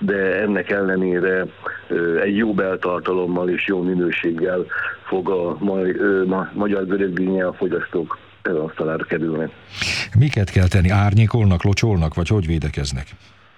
de ennek ellenére egy jó beltartalommal és jó minőséggel fog a magyar görögdínnye a fogyasztók asztalára kerülni. Miket kell tenni? Árnyékolnak, locsolnak, vagy hogy védekeznek?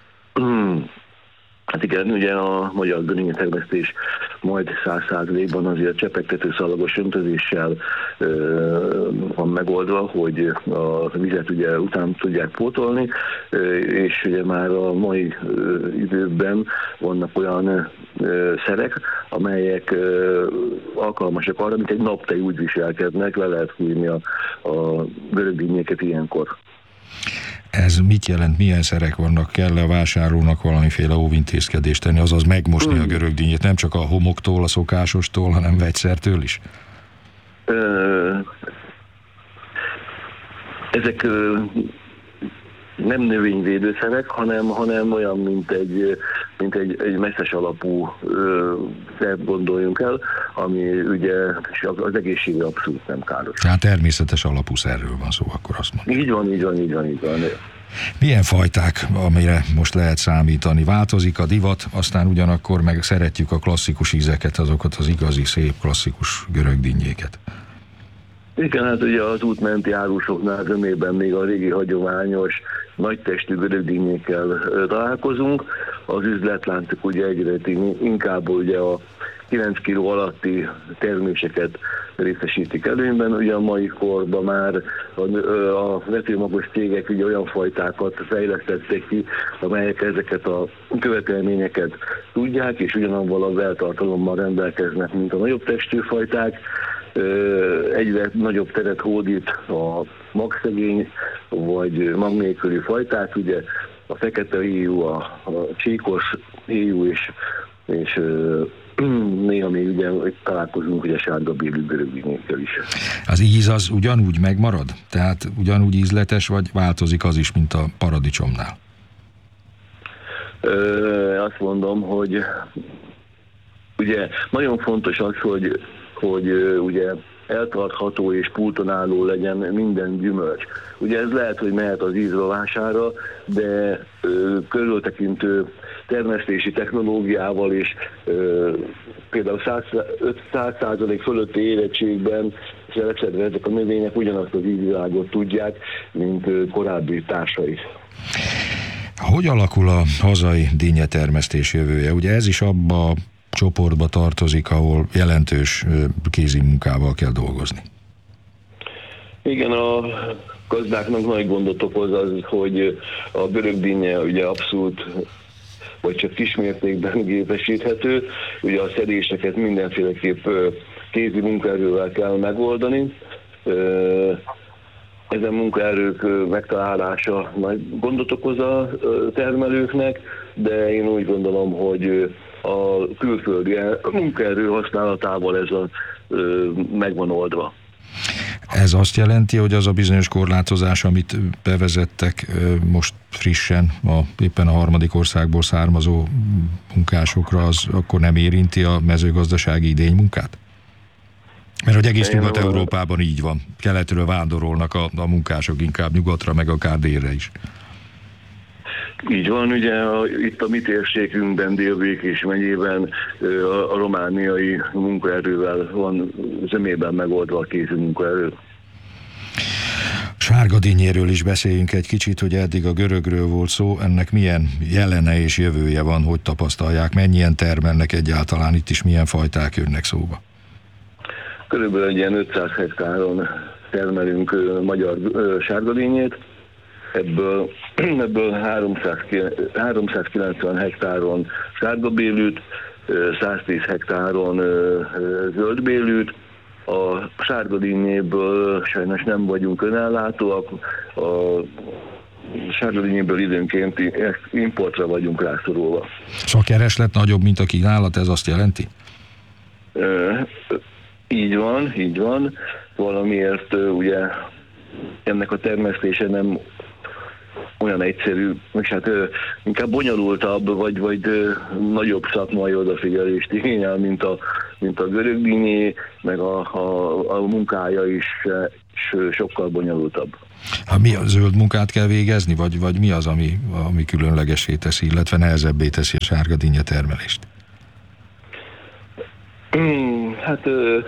Hát igen, ugye a magyar görögdínytermesztés majd 100%-ban azért csepegtető szalagos öntözéssel van megoldva, hogy a vizet ugye után tudják pótolni, és ugye már a mai időben vannak olyan szerek, amelyek alkalmasak arra, mint egy naptej, úgy viselkednek, le lehet fújni a görögdínyéket ilyenkor. Ez mit jelent? Milyen szerek vannak? Kell-e a vásárlónak valamiféle óvintézkedést tenni, azaz megmosni a görögdínyét, nem csak a homoktól, a szokásostól, hanem vegyszertől is? Ezek nem növényvédőszerek, hanem olyan, mint egy messzes alapú szert gondoljunk el, ami ugye az egészségre abszolút nem káros. Tehát természetes alapú szerről van szó, akkor azt mondjuk. Így van. Milyen fajták, amire most lehet számítani? Változik a divat, aztán ugyanakkor meg szeretjük a klasszikus ízeket, azokat az igazi, szép, klasszikus görögdínyéket. Igen, hát ugye az útmenti árusoknál zömében még a régi hagyományos, nagytestű görögdínyékkel találkozunk. Az üzletláncok ugye egyre inkább ugye a 9 kg alatti terméseket részesítik előnyben. Ugye a mai korban már a vetőmagos cégek ugye olyan fajtákat fejlesztettek ki, amelyek ezeket a követelményeket tudják, és ugyanabban a beltartalommal rendelkeznek, mint a nagyobb testű fajták. Egyre nagyobb teret hódít a magszegény vagy mag nélküli fajták, ugye a fekete héjú, a csíkos héjú és néha még ugye találkozunk ugye sárga bélű görögdínyékkel is. Az íz az ugyanúgy megmarad? Tehát ugyanúgy ízletes, vagy változik az is, mint a paradicsomnál? Azt mondom, hogy ugye nagyon fontos az, hogy ugye eltartható és pulton álló legyen minden gyümölcs. Ugye ez lehet, hogy mehet az ízrovására, de körültekintő termesztési technológiával és például 100% fölötti érettségben leszedve ezek a növények ugyanazt az ízvilágot tudják, mint korábbi társai. Hogy alakul a hazai dínnyetermesztés jövője? Ugye ez is abba csoportba tartozik, ahol jelentős kézi munkával kell dolgozni. Igen, a gazdáknak nagy gondot okoz az, hogy a görögdínnye ugye abszolút vagy csak kismértékben gépesíthető. Ugye a szedéseket mindenféleképp kézi munkaerővel kell megoldani. Ezen munkaerők megtalálása nagy gondot okoz a termelőknek, de én úgy gondolom, hogy a külföldi munkaerő használatával ez meg van oldva. Ez azt jelenti, hogy az a bizonyos korlátozás, amit bevezettek most frissen, éppen a harmadik országból származó munkásokra, az akkor nem érinti a mezőgazdasági idénymunkát? Mert hogy egész Nyugat-Európában így van. Keletről vándorolnak a munkások inkább nyugatra, meg akár délre is. Így van, ugye itt a mi térségünkben, Dél-Békés megyében a romániai munkaerővel van zömében megoldva a kézi munkaerő. Sárgadínyéről is beszéljünk egy kicsit, hogy eddig a görögről volt szó, ennek milyen jelene és jövője van, hogy tapasztalják, mennyien termelnek egyáltalán, itt is milyen fajták jönnek szóba? Körülbelül egy ilyen 500 hektáron termelünk magyar sárgadínyét, ebből 390 hektáron sárgabélűt, 110 hektáron zöldbélűt. A sárgadínyéből sajnos nem vagyunk önellátóak, a sárgadínyéből időnként importra vagyunk rászorulva. Szóval a kereslet nagyobb, mint a kínálat, ez azt jelenti? Így van. Valamiért ugye ennek a termesztése nem olyan egyszerű, és hát inkább bonyolultabb, vagy nagyobb szakmai odafigyelést igényel, mint a görögdínyé, meg a munkája is sokkal bonyolultabb. Mi a zöld munkát kell végezni, vagy mi az, ami különlegessé teszi, illetve nehezebbé teszi a sárga dinnye termelést? Hát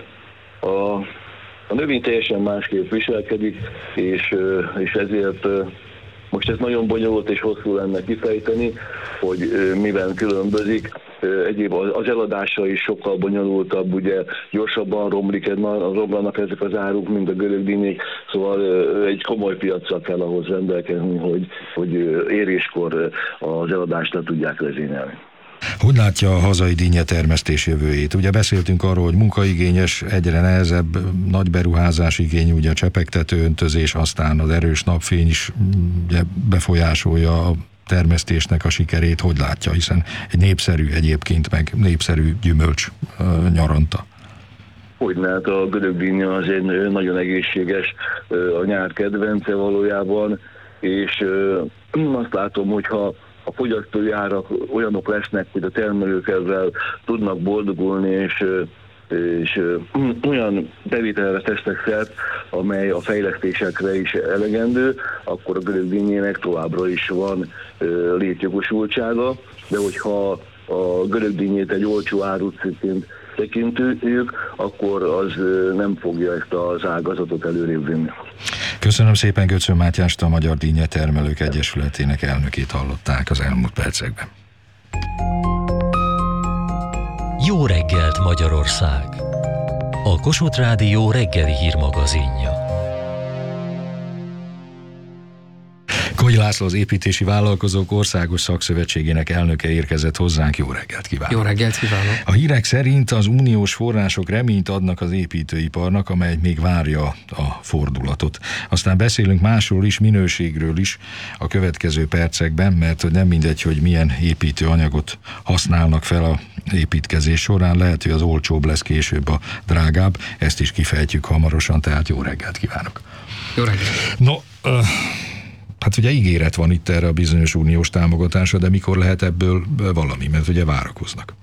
a növény teljesen másképp viselkedik, és ezért most ez nagyon bonyolult és hosszú lenne kifejteni, hogy miben különbözik. Egyéb az eladása is sokkal bonyolultabb, ugye gyorsabban romlanak ezek az áruk, mint a görög dinnyék, szóval egy komoly piaccal kell ahhoz rendelkezni, hogy éréskor az eladást le tudják vezényelni. Hogy látja a hazai dinnye termesztés jövőjét? Ugye beszéltünk arról, hogy munkaigényes, egyre nehezebb, nagy beruházás igény, ugye a csepegtető öntözés, aztán az erős napfény is ugye befolyásolja a termesztésnek a sikerét. Hogy látja, hiszen egy népszerű egyébként, meg népszerű gyümölcs nyaranta. Hogyne, hát a görög dinnye az egy nagyon egészséges, a nyár kedvence valójában, és azt látom, hogyha a fogyasztói árak olyanok lesznek, hogy a termelők ezzel tudnak boldogulni, és olyan bevételre tesznek szert, amely a fejlesztésekre is elegendő, akkor a görög dinnyének továbbra is van létjogosultsága, de hogyha a görög dinnyét egy olcsó árutcikként tekintjük, akkor az nem fogja ezt az ágazatot előrébb vinni. Köszönöm szépen, Götzön Mátyást, a Magyar Dinnye Termelők Egyesületének elnökét hallották az elmúlt percekben. Jó reggelt, Magyarország! A Kossuth Rádió reggeli hírmagazinja. Kogy László, az Építési Vállalkozók Országos Szakszövetségének elnöke érkezett hozzánk. Jó reggelt kívánok! Jó reggelt kívánok! A hírek szerint az uniós források reményt adnak az építőiparnak, amely még várja a fordulatot. Aztán beszélünk másról is, minőségről is a következő percekben, mert hogy nem mindegy, hogy milyen építőanyagot használnak fel a építkezés során, lehet, hogy az olcsóbb lesz később a drágább, ezt is kifejtjük hamarosan, tehát jó reggelt kívánok! Jó reggelt! No, hát ugye ígéret van itt erre a bizonyos uniós támogatásra, de mikor lehet ebből valami, mert ugye várakoznak.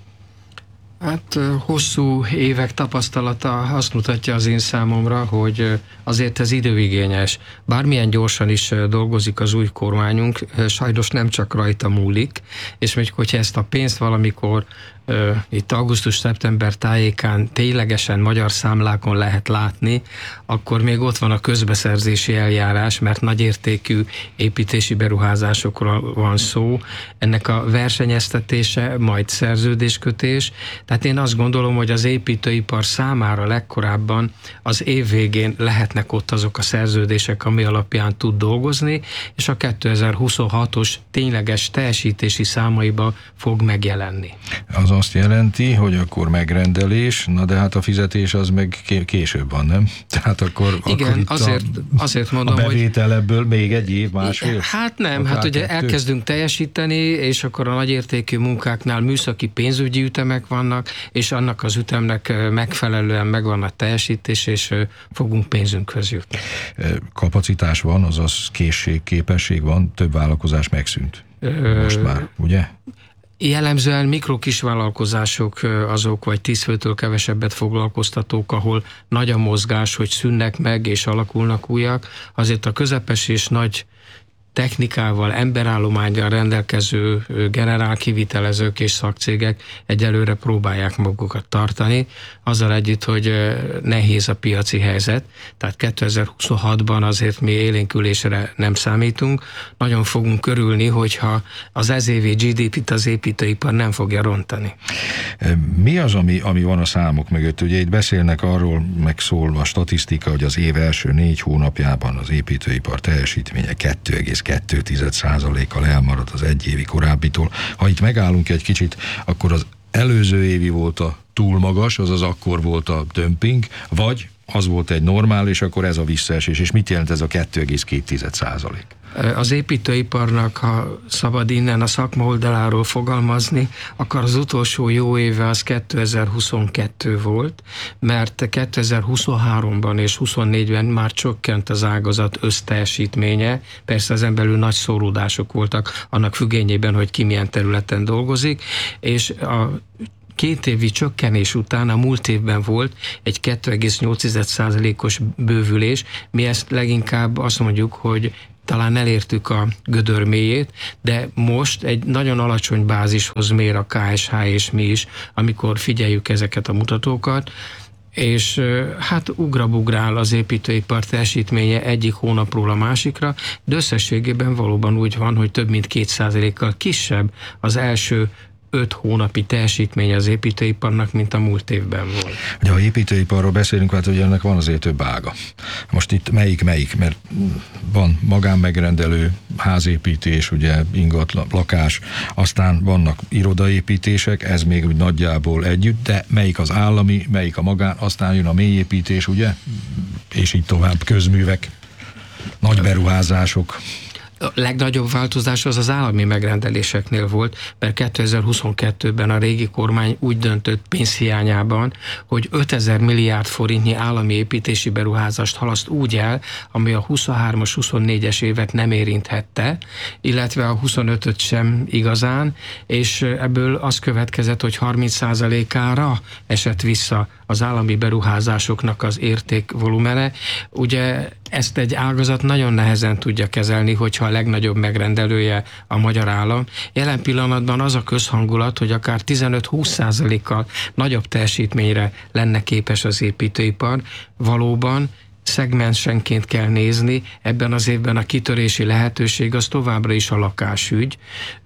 Hát hosszú évek tapasztalata azt mutatja az én számomra, hogy azért ez időigényes. Bármilyen gyorsan is dolgozik az új kormányunk, sajnos nem csak rajta múlik, és még hogyha ezt a pénzt valamikor itt augusztus-szeptember tájékán ténylegesen magyar számlákon lehet látni, akkor még ott van a közbeszerzési eljárás, mert nagyértékű építési beruházásokról van szó. Ennek a versenyeztetése, majd szerződéskötés. Tehát én azt gondolom, hogy az építőipar számára legkorábban az év végén lehetnek ott azok a szerződések, ami alapján tud dolgozni, és a 2026-os tényleges teljesítési számaiba fog megjelenni. Az azt jelenti, hogy akkor megrendelés, na de hát a fizetés az meg később van, nem? Tehát akkor igen, akkor azért mondom, a bevétel ebből még egy év, másfél? Hát nem, hát ugye elkezdünk teljesíteni, és akkor a nagyértékű munkáknál műszaki pénzügyi ütemek vannak, és annak az ütemnek megfelelően megvan a teljesítés, és fogunk pénzünkhöz jutni. Kapacitás van, azaz készség, képesség van, több vállalkozás megszűnt. Most már, ugye? Jellemzően mikro-kisvállalkozások azok, vagy 10 főtől kevesebbet foglalkoztatók, ahol nagy a mozgás, hogy szűnnek meg és alakulnak újak. Azért a közepes és nagy technikával, emberállománnyal rendelkező generálkivitelezők és szakcégek egyelőre próbálják magukat tartani, azzal együtt, hogy nehéz a piaci helyzet, tehát 2026-ban azért mi élénkülésre nem számítunk. Nagyon fogunk örülni, hogyha az ezévi GDP-t az építőipar nem fogja rontani. Mi az, ami van a számok mögött? Ugye itt beszélnek arról, meg szól a statisztika, hogy az év első 4 hónapjában az építőipar teljesítménye 2,2%-kal elmarad az egyévi korábbitól. Ha itt megállunk egy kicsit, akkor az előző évi volt a túl magas, azaz akkor volt a dömping, vagy az volt egy normál, és akkor ez a visszaesés. És mit jelent ez a 2,2%? Az építőiparnak, ha szabad innen a szakma oldaláról fogalmazni, akkor az utolsó jó éve az 2022 volt, mert 2023-ban és 2024-ben már csökkent az ágazat összteljesítménye, persze ezen belül nagy szóródások voltak annak függvényében, hogy ki milyen területen dolgozik, és a 2 évi csökkenés után a múlt évben volt egy 2,8%-os bővülés. Mi ezt leginkább azt mondjuk, hogy talán elértük a gödör mélyét, de most egy nagyon alacsony bázishoz mér a KSH és mi is, amikor figyeljük ezeket a mutatókat, és hát ugrabugrál az építőipar teljesítménye egyik hónapról a másikra, de összességében valóban úgy van, hogy több mint 2%-kal kisebb az első 5 hónapi teljesítmény az építőiparnak, mint a múlt évben volt. Ugye, ha építőiparról beszélünk, hát ugye ennek van azért több ága. Most itt melyik, mert van magánmegrendelő, házépítés, ugye ingatlan, lakás, aztán vannak irodaépítések, ez még úgy nagyjából együtt, de melyik az állami, melyik a magán, aztán jön a mélyépítés, ugye, és így tovább, közművek, nagy beruházások. A legnagyobb változás az állami megrendeléseknél volt, mert 2022-ben a régi kormány úgy döntött pénzhiányában, hogy 5000 milliárd forintnyi állami építési beruházást halaszt úgy el, ami a 23-as, 24-es évet nem érinthette, illetve a 25-öt sem igazán, és ebből az következett, hogy 30%-ára esett vissza az állami beruházásoknak az értékvolumene. Ugye ezt egy ágazat nagyon nehezen tudja kezelni, hogyha a legnagyobb megrendelője a magyar állam. Jelen pillanatban az a közhangulat, hogy akár 15-20%-kal nagyobb teljesítményre lenne képes az építőipar. Valóban szegmensenként kell nézni, ebben az évben a kitörési lehetőség az továbbra is a lakásügy.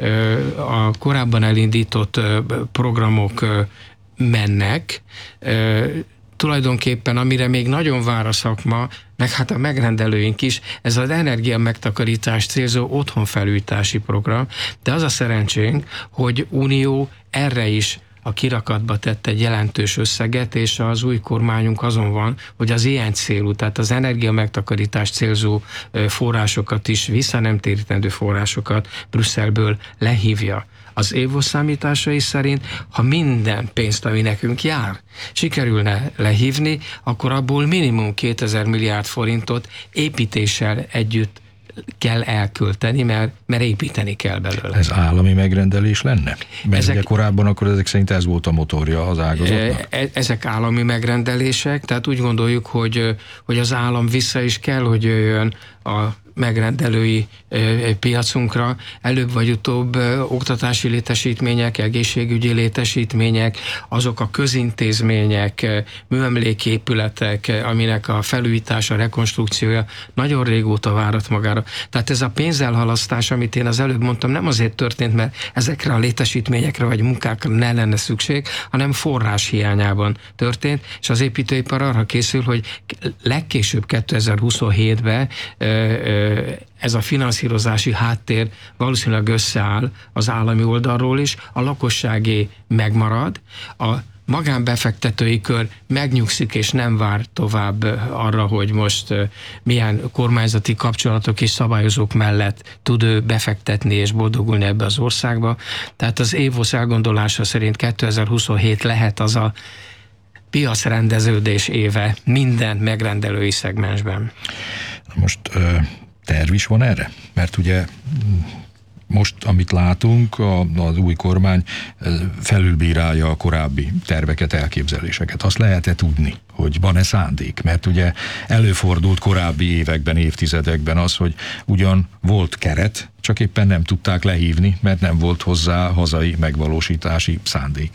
A korábban elindított programok mennek, tulajdonképpen amire még nagyon vár a szakma, meg hát a megrendelőink is, ez az energia megtakarítás célzó otthonfelújítási program, de az a szerencsénk, hogy Unió erre is a kirakatba tett egy jelentős összeget, és az új kormányunk azon van, hogy az ilyen célú, tehát az energia megtakarítás célzó forrásokat is, visszanemtérítendő forrásokat Brüsszelből lehívja. Az évos számításai szerint, ha minden pénzt, ami nekünk jár, sikerülne lehívni, akkor abból minimum 2000 milliárd forintot építéssel együtt kell elkölteni, mert építeni kell belőle. Ez állami megrendelés lenne? Mert ugye korábban akkor ezek szerint ez volt a motorja az ágazatnak? Ezek állami megrendelések, tehát úgy gondoljuk, hogy az állam vissza is kell, hogy jöjjön a megrendelői piacunkra, előbb vagy utóbb oktatási létesítmények, egészségügyi létesítmények, azok a közintézmények, műemléképületek, aminek a felújítása, rekonstrukciója nagyon régóta várat magára. Tehát ez a pénzelhalasztás, amit én az előbb mondtam, nem azért történt, mert ezekre a létesítményekre vagy munkákra ne lenne szükség, hanem forrás hiányában történt, és az építőipar arra készül, hogy legkésőbb 2027-ben ez a finanszírozási háttér valószínűleg összeáll az állami oldalról is, a lakosságé megmarad, a magánbefektetői kör megnyugszik és nem vár tovább arra, hogy most milyen kormányzati kapcsolatok és szabályozók mellett tud ő befektetni és boldogulni ebbe az országba. Tehát az Évosz elgondolása szerint 2027 lehet az a piacrendeződés éve minden megrendelői szegmensben. Most terv is van erre? Mert ugye most, amit látunk, az új kormány felülbírálja a korábbi terveket, elképzeléseket. Azt lehet-e tudni, hogy van-e szándék? Mert ugye előfordult korábbi években, évtizedekben az, hogy ugyan volt keret, csak éppen nem tudták lehívni, mert nem volt hozzá hazai megvalósítási szándék.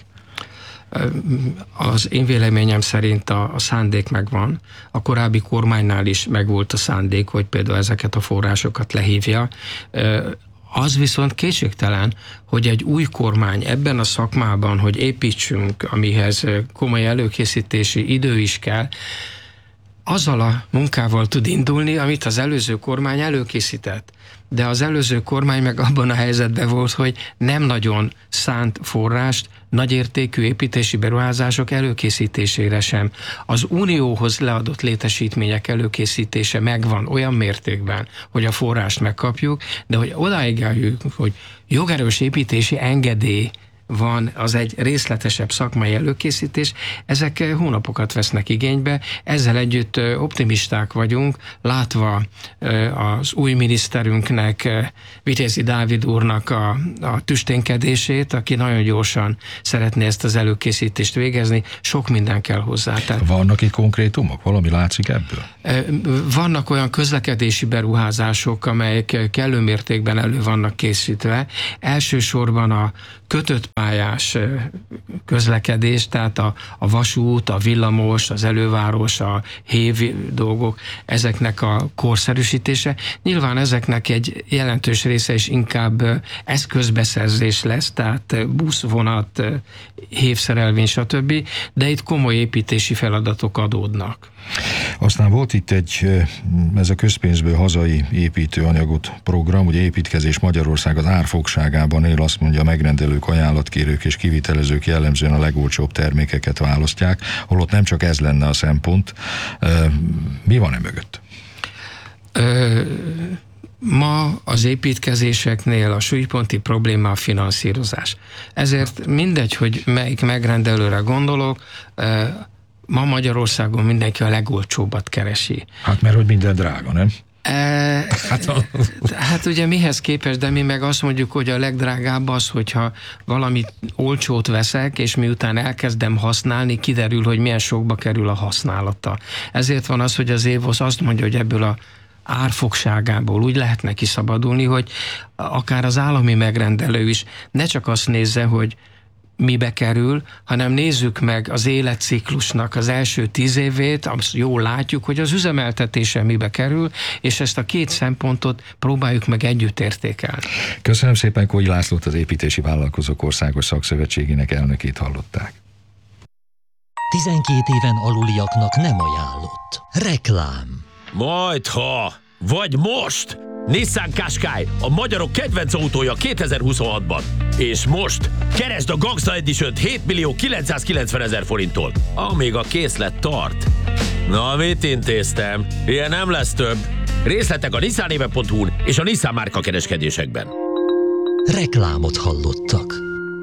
Az én véleményem szerint a szándék megvan. A korábbi kormánynál is megvolt a szándék, hogy például ezeket a forrásokat lehívja. Az viszont kétségtelen, hogy egy új kormány ebben a szakmában, hogy építsünk, amihez komoly előkészítési idő is kell, azzal a munkával tud indulni, amit az előző kormány előkészített. De az előző kormány meg abban a helyzetben volt, hogy nem nagyon szánt forrást nagyértékű építési beruházások előkészítésére sem. Az unióhoz leadott létesítmények előkészítése megvan olyan mértékben, hogy a forrást megkapjuk, de hogy odáig eljutjunk, hogy jogerős építési engedély van, az egy részletesebb szakmai előkészítés, ezek hónapokat vesznek igénybe, ezzel együtt optimisták vagyunk, látva az új miniszterünknek, Vitézi Dávid úrnak a tüsténkedését, aki nagyon gyorsan szeretné ezt az előkészítést végezni, sok minden kell hozzá. Tehát vannak itt konkrétumok? Valami látszik ebből? Vannak olyan közlekedési beruházások, amelyek kellő mértékben elő vannak készítve. Elsősorban a kötött pályás közlekedés, tehát a vasút, a villamos, az előváros, a hév dolgok, ezeknek a korszerűsítése. Nyilván ezeknek egy jelentős része is inkább eszközbeszerzés lesz, tehát busz, vonat, hévszerelvény, stb., de itt komoly építési feladatok adódnak. Aztán volt itt ez a közpénzből hazai építőanyagot program, ugye építkezés Magyarország az árfogságában él, azt mondja, a megrendelők, ajánlatkérők és kivitelezők jellemzően a legolcsóbb termékeket választják, holott nem csak ez lenne a szempont. Mi van mögött? Ma az építkezéseknél a súlyponti probléma a finanszírozás. Ezért mindegy, hogy melyik megrendelőre gondolok, ma Magyarországon mindenki a legolcsóbbat keresi. Hát mert hogy minden drága, nem? Hát ugye mihez képest, de mi meg azt mondjuk, hogy a legdrágább az, hogyha valami olcsót veszek, és miután elkezdem használni, kiderül, hogy milyen sokba kerül a használata. Ezért van az, hogy az Évosz azt mondja, hogy ebből a árfogságából úgy lehet neki szabadulni, hogy akár az állami megrendelő is ne csak azt nézze, hogy mibe kerül, hanem nézzük meg az életciklusnak az első 10 évét, azt jól látjuk, hogy az üzemeltetése mibe kerül, és ezt a két szempontot próbáljuk meg együtt értékelni. Köszönöm szépen, Kógyi Lászlót, az Építési Vállalkozók Országos Szakszövetségének elnökét hallották. 12 éven aluliaknak nem ajánlott. Reklám. Majdha! Vagy most! Nissan Qashqai, a magyarok kedvenc autója 2026-ban. És most keresd a Gangsta Edition-t 7.990.000 forinttól, amíg a készlet tart. Na, mit intéztem? Ilyen nem lesz több. Részletek a nissanéve.hu-n és a Nissan márka kereskedésekben. Reklámot hallottak.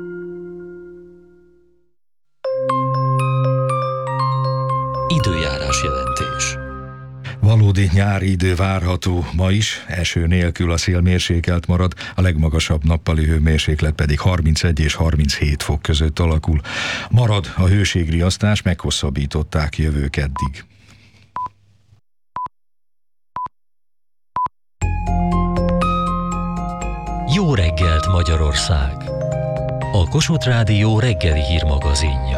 Időjárás jelentés. Valódi nyári idő várható ma is, eső nélkül, a szél mérsékelt marad, a legmagasabb nappali hőmérséklet pedig 31 és 37 fok között alakul. Marad a hőségriasztás, meghosszabbították jövő keddig. Jó reggelt, Magyarország! A Kossuth Rádió reggeli hírmagazinja.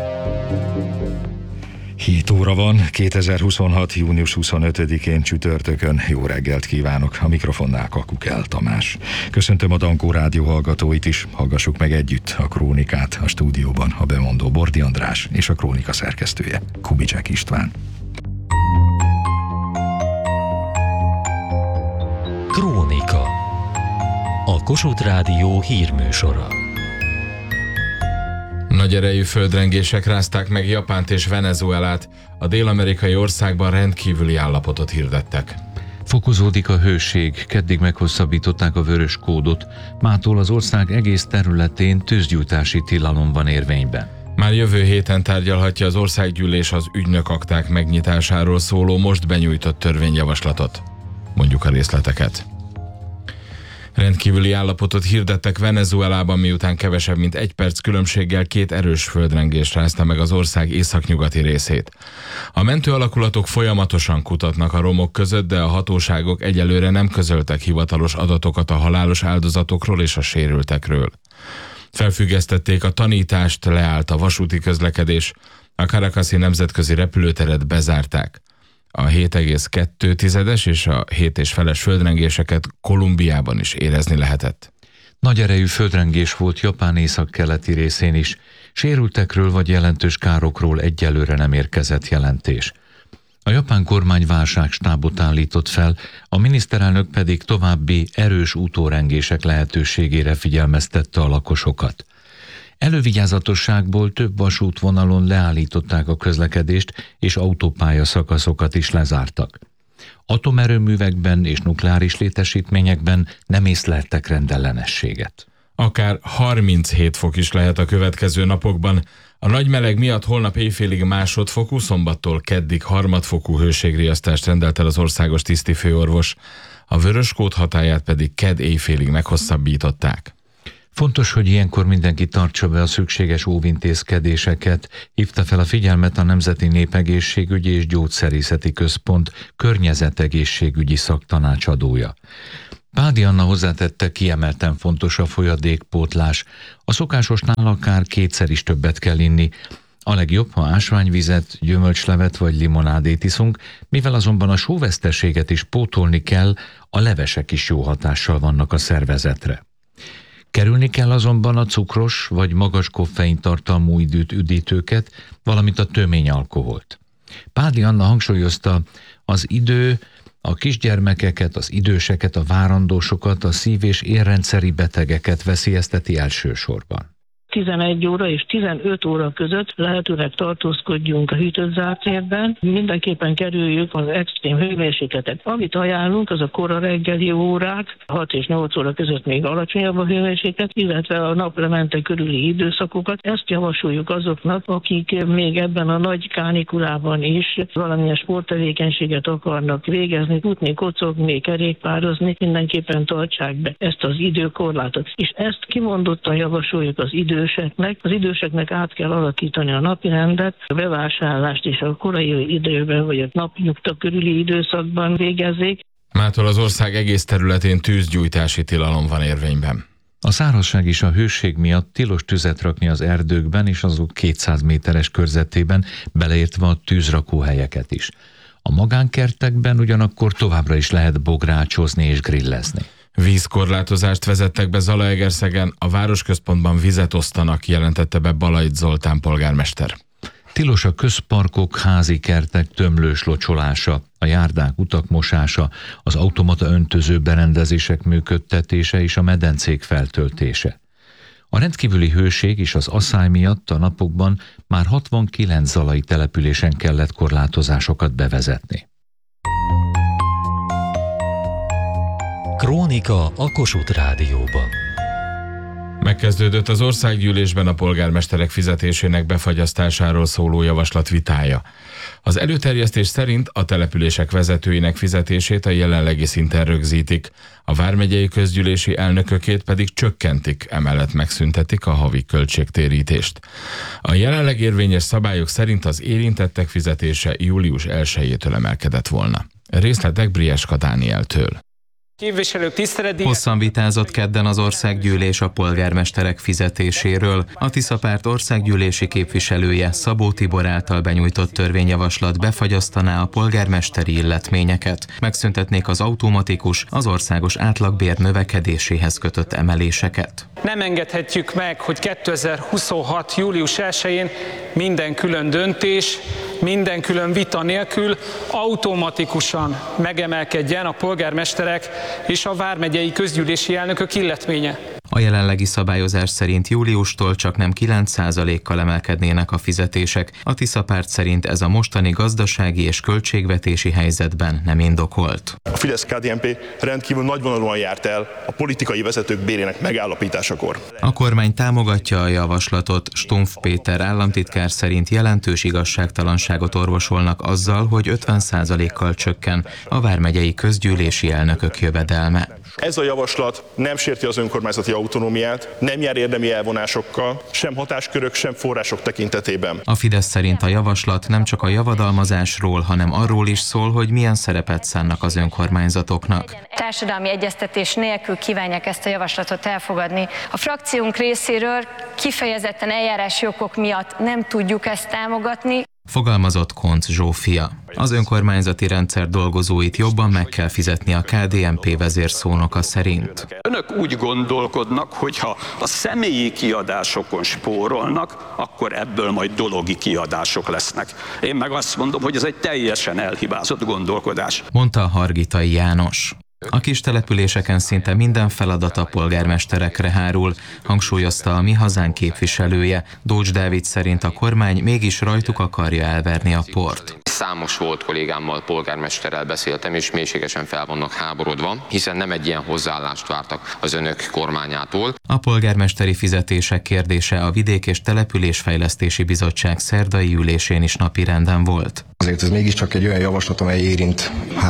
7 óra van, 2026. június 25-én csütörtökön. Jó reggelt kívánok, a mikrofonnál Kakukel Tamás. Köszöntöm a Dankó Rádió hallgatóit is, hallgassuk meg együtt a krónikát. A stúdióban a bemondó Bordi András és a krónika szerkesztője Kubicsek István. Krónika. A Kossuth Rádió hírműsora. Nagy erejű földrengések rázták meg Japánt és Venezuelát, a dél-amerikai országban rendkívüli állapotot hirdettek. Fokozódik a hőség, keddig meghosszabbították a vörös kódot, mától az ország egész területén tűzgyújtási tilalom van érvényben. Már jövő héten tárgyalhatja az országgyűlés az ügynökakták megnyitásáról szóló most benyújtott törvényjavaslatot. Mondjuk a részleteket. Rendkívüli állapotot hirdettek Venezuelában, miután kevesebb mint 1 perc különbséggel 2 erős földrengés rázta meg az ország északnyugati részét. A mentőalakulatok folyamatosan kutatnak a romok között, de a hatóságok egyelőre nem közöltek hivatalos adatokat a halálos áldozatokról és a sérültekről. Felfüggesztették a tanítást, leállt a vasúti közlekedés, a Caracasi nemzetközi repülőteret bezárták. A 7,2 és a 7,5-es földrengéseket Kolumbiában is érezni lehetett. Nagy erejű földrengés volt Japán északkeleti részén is. Sérültekről vagy jelentős károkról egyelőre nem érkezett jelentés. A japán kormány válságstábot állított fel, a miniszterelnök pedig további erős utórengések lehetőségére figyelmeztette a lakosokat. Elővigyázatosságból több vasútvonalon leállították a közlekedést, és autópálya szakaszokat is lezártak. Atomerőművekben és nukleáris létesítményekben nem észleltek rendellenességet. Akár 37 fok is lehet a következő napokban. A nagy meleg miatt holnap éjfélig másodfokú, szombattól keddig harmadfokú hőségriasztást rendelt el az országos tisztifőorvos. A vöröskód hatályát pedig kedd éjfélig meghosszabbították. Fontos, hogy ilyenkor mindenki tartsa be a szükséges óvintézkedéseket, hívta fel a figyelmet a Nemzeti Népegészségügyi és Gyógyszerészeti Központ környezetegészségügyi szaktanácsadója. Pádi Anna hozzátette, kiemelten fontos a folyadékpótlás. A szokásosnál akár 2-szer is többet kell inni. A legjobb, ha ásványvizet, gyümölcslevet vagy limonádét iszunk, mivel azonban a sóveszteséget is pótolni kell, a levesek is jó hatással vannak a szervezetre. Kerülni kell azonban a cukros vagy magas koffeintartalmú üdítőket, valamint a tömény alkoholt. Pádi Anna hangsúlyozta, az idő a kisgyermekeket, az időseket, a várandósokat, a szív- és érrendszeri betegeket veszélyezteti elsősorban. 11 óra és 15 óra között lehetőleg tartózkodjunk a hűtött zárt térben. Mindenképpen kerüljük az extrém hőmérsékletet. Amit ajánlunk, az a kora reggeli órák, 6 és 8 óra között még alacsonyabb a hőmérséklet, illetve a naplemente körüli időszakokat. Ezt javasoljuk azoknak, akik még ebben a nagy kánikulában is valamilyen sporttevékenységet akarnak végezni, futni, kocogni, kerékpározni, mindenképpen tartsák be ezt az időkorlátot. És ezt kimondottan javasoljuk az időseknek át kell alakítani a napirendet, a bevásárlást is a korai időben vagy a napnyugta körüli időszakban végezzék. Mától az ország egész területén tűzgyújtási tilalom van érvényben. A szárazság és a hőség miatt tilos tüzet rakni az erdőkben és azok 200 méteres körzetében, beleértve a tűzrakóhelyeket is. A magánkertekben ugyanakkor továbbra is lehet bográcsozni és grillezni. Vízkorlátozást vezettek be Zalaegerszegen, a városközpontban vizet osztanak, jelentette be Balait Zoltán polgármester. Tilos a közparkok, házi kertek tömlős locsolása, a járdák, utak mosása, az automata öntöző berendezések működtetése és a medencék feltöltése. A rendkívüli hőség és az asszály miatt a napokban már 69 zalai településen kellett korlátozásokat bevezetni. Krónika a Kossuth Rádióban. Megkezdődött az országgyűlésben a polgármesterek fizetésének befagyasztásáról szóló javaslat vitája. Az előterjesztés szerint a települések vezetőinek fizetését a jelenlegi szinten rögzítik, a vármegyei közgyűlési elnökökét pedig csökkentik, emellett megszüntetik a havi költségtérítést. A jelenleg érvényes szabályok szerint az érintettek fizetése július 1-től emelkedett volna. Részletek Brieska Dánieltől. Képviselők, hosszan vitázott kedden az országgyűlés a polgármesterek fizetéséről. A Tisza Párt országgyűlési képviselője Szabó Tibor által benyújtott törvényjavaslat befagyasztaná a polgármesteri illetményeket. Megszüntetnék az automatikus, az országos átlagbér növekedéséhez kötött emeléseket. Nem engedhetjük meg, hogy 2026. július 1-én minden külön döntés, minden külön vita nélkül automatikusan megemelkedjen a polgármesterek és a vármegyei közgyűlési elnökök illetménye. A jelenlegi szabályozás szerint júliustól csaknem 9%-kal emelkednének a fizetések. A Tisza Párt szerint ez a mostani gazdasági és költségvetési helyzetben nem indokolt. A Fidesz-KDNP rendkívül nagyvonalúan járt el a politikai vezetők bérének megállapításakor. A kormány támogatja a javaslatot. Stumpf Péter államtitkár szerint jelentős igazságtalanságot orvosolnak azzal, hogy 50%-kal csökken a vármegyei közgyűlési elnökök jövedelme. Ez a javaslat nem sérti az önkormányzati autonómiát, nem jár érdemi elvonásokkal, sem hatáskörök, sem források tekintetében. A Fidesz szerint a javaslat nem csak a javadalmazásról, hanem arról is szól, hogy milyen szerepet szánnak az önkormányzatoknak. Társadalmi egyeztetés nélkül kívánják ezt a javaslatot elfogadni. A frakciónk részéről kifejezetten eljárási okok miatt nem tudjuk ezt támogatni. Fogalmazott Koncz Zsófia. Az önkormányzati rendszer dolgozóit jobban meg kell fizetni a KDNP vezérszónoka szerint. Önök úgy gondolkodnak, hogy ha a személyi kiadásokon spórolnak, akkor ebből majd dologi kiadások lesznek. Én meg azt mondom, hogy ez egy teljesen elhibázott gondolkodás. Mondta Hargitai János. A kis településeken szinte minden feladat a polgármesterekre hárul, hangsúlyozta a Mi Hazánk képviselője. Dócs Dávid szerint a kormány mégis rajtuk akarja elverni a port. Számos volt kollégámmal, polgármesterrel beszéltem, és mélységesen fel vannak háborodva, hiszen nem egy ilyen hozzáállást vártak az önök kormányától. A polgármesteri fizetések kérdése a Vidék- és Településfejlesztési Bizottság szerdai ülésén is napirenden volt. Azért ez mégiscsak egy olyan javaslat, amely érint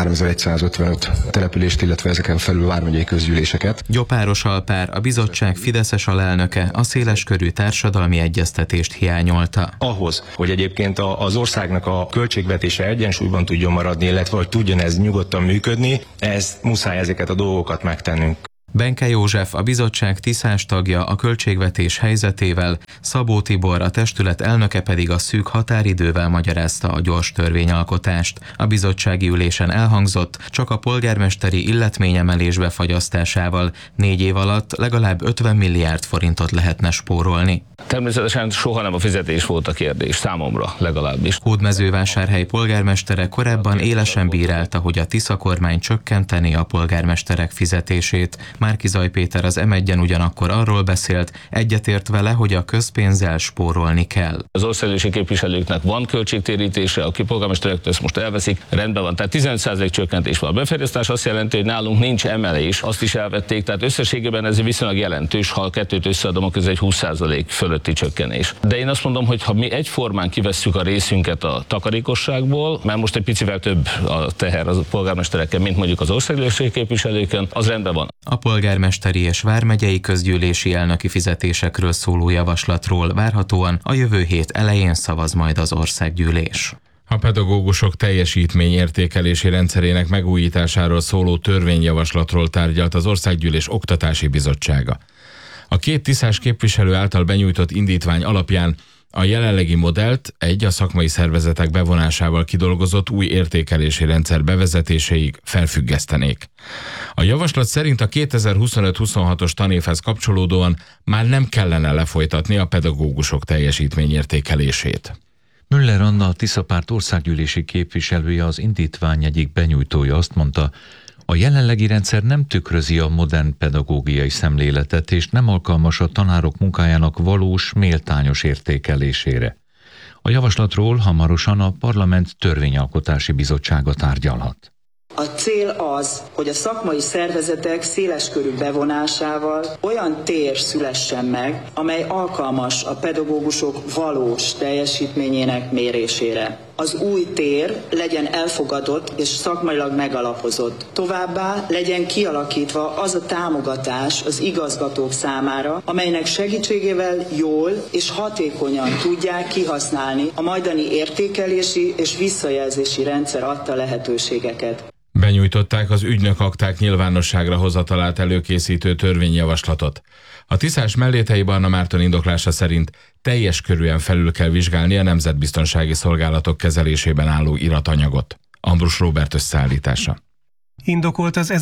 3155 települést, illetve ezeken felül vármegyei közgyűléseket. Gyopáros Alpár, a bizottság fideszes alelnöke, a széleskörű társadalmi egyeztetést hiányolta. Ahhoz, hogy egyébként az országnak a költségvetése egyensúlyban tudjon maradni, illetve hogy tudjon ez nyugodtan működni, muszáj ezeket a dolgokat megtennünk. Benke József, a bizottság tiszás tagja, a költségvetés helyzetével, Szabó Tibor, a testület elnöke pedig a szűk határidővel magyarázta a gyors törvényalkotást. A bizottsági ülésen elhangzott, csak a polgármesteri illetményemelés befagyasztásával 4 év alatt legalább 50 milliárd forintot lehetne spórolni. Természetesen soha nem a fizetés volt a kérdés, számomra legalábbis. Hódmezővásárhely polgármestere korábban élesen bírálta, hogy a Tisza kormány csökkenteni a polgármesterek fizetését. Márki-Zay Péter az M1-en ugyanakkor arról beszélt, egyetért vele, hogy a közpénzzel spórolni kell. Az országgyűlési képviselőknek van költségtérítése, a polgármesterektől ezt most elveszik, rendben van, tehát 15% csökkentés van. A befagyasztás azt jelenti, hogy nálunk nincs emelés, azt is elvették, tehát összességében ez viszonylag jelentős, ha a kettőt összeadom, akkor ez egy 20% fölötti csökkenés. De én azt mondom, hogy ha mi egyformán kivesszük a részünket a takarékosságból, mert most egy picivel több a teher a polgármestereken, mint mondjuk az országgyűlési képviselőkön, az rendben van. A polgármesteri és vármegyei közgyűlési elnöki fizetésekről szóló javaslatról várhatóan a jövő hét elején szavaz majd az országgyűlés. A pedagógusok teljesítményértékelési rendszerének megújításáról szóló törvényjavaslatról tárgyalt az Országgyűlés Oktatási Bizottsága. A 2 tiszás képviselő által benyújtott indítvány alapján a jelenlegi modellt a szakmai szervezetek bevonásával kidolgozott új értékelési rendszer bevezetéséig felfüggesztenék. A javaslat szerint a 2025-26-os tanévhez kapcsolódóan már nem kellene lefolytatni a pedagógusok teljesítményértékelését. Müller Anna, a Tiszapárt országgyűlési képviselője, az indítvány egyik benyújtója azt mondta, a jelenlegi rendszer nem tükrözi a modern pedagógiai szemléletet, és nem alkalmas a tanárok munkájának valós, méltányos értékelésére. A javaslatról hamarosan a Parlament Törvényalkotási Bizottsága tárgyalhat. A cél az, hogy a szakmai szervezetek széleskörű bevonásával olyan tér szülessen meg, amely alkalmas a pedagógusok valós teljesítményének mérésére. Az új tér legyen elfogadott és szakmailag megalapozott. Továbbá legyen kialakítva az a támogatás az igazgatók számára, amelynek segítségével jól és hatékonyan tudják kihasználni a majdani értékelési és visszajelzési rendszer adta lehetőségeket. Benyújtották az ügynökakták nyilvánosságra hozatalát előkészítő törvényjavaslatot. A tiszás Mellétei Barna Márton indoklása szerint teljes körűen felül kell vizsgálni a nemzetbiztonsági szolgálatok kezelésében álló iratanyagot. Ambrus Róbert összeállítása. Indokolt az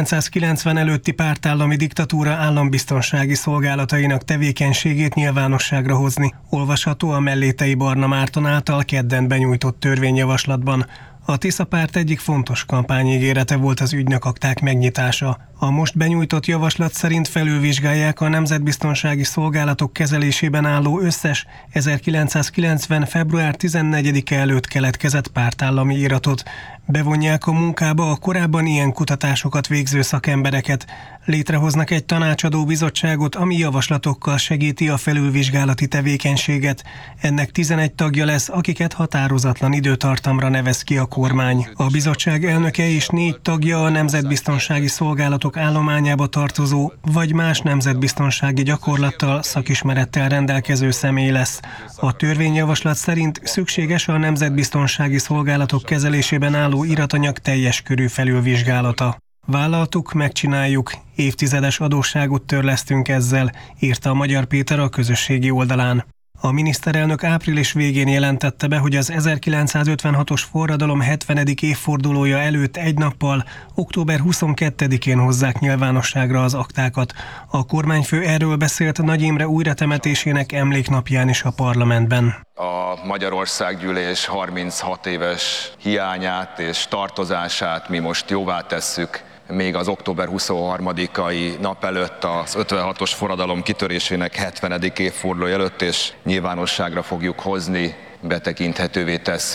1990 előtti pártállami diktatúra állambiztonsági szolgálatainak tevékenységét nyilvánosságra hozni. Olvasható a Mellétei Barna Márton által kedden benyújtott törvényjavaslatban. A Tiszapárt egyik fontos kampányígérete volt az ügynökakták megnyitása. A most benyújtott javaslat szerint felülvizsgálják a nemzetbiztonsági szolgálatok kezelésében álló összes 1990. február 14-e előtt keletkezett pártállami iratot. Bevonják a munkába a korábban ilyen kutatásokat végző szakembereket. Létrehoznak egy tanácsadó bizottságot, ami javaslatokkal segíti a felülvizsgálati tevékenységet. Ennek 11 tagja lesz, akiket határozatlan időtartamra nevez ki a kormány. A bizottság elnöke és 4 tagja a nemzetbiztonsági szolgálatok állományába tartozó, vagy más nemzetbiztonsági gyakorlattal, szakismerettel rendelkező személy lesz. A törvényjavaslat szerint szükséges a nemzetbiztonsági szolgálatok kezelésében álló iratanyag teljes körű felülvizsgálata. Vállaltuk, megcsináljuk, évtizedes adósságot törlesztünk ezzel, írta a Magyar Péter a közösségi oldalán. A miniszterelnök április végén jelentette be, hogy az 1956-os forradalom 70. évfordulója előtt egy nappal, október 22-én hozzák nyilvánosságra az aktákat. A kormányfő erről beszélt Nagy Imre újratemetésének emléknapján is a parlamentben. A Magyarországgyűlés 36 éves hiányát és tartozását mi most jóvá tesszük, még az október 23-ai nap előtt, az 56-os forradalom kitörésének 70. évfordulója előtt, és nyilvánosságra fogjuk hozni, betekinthetővé tesszük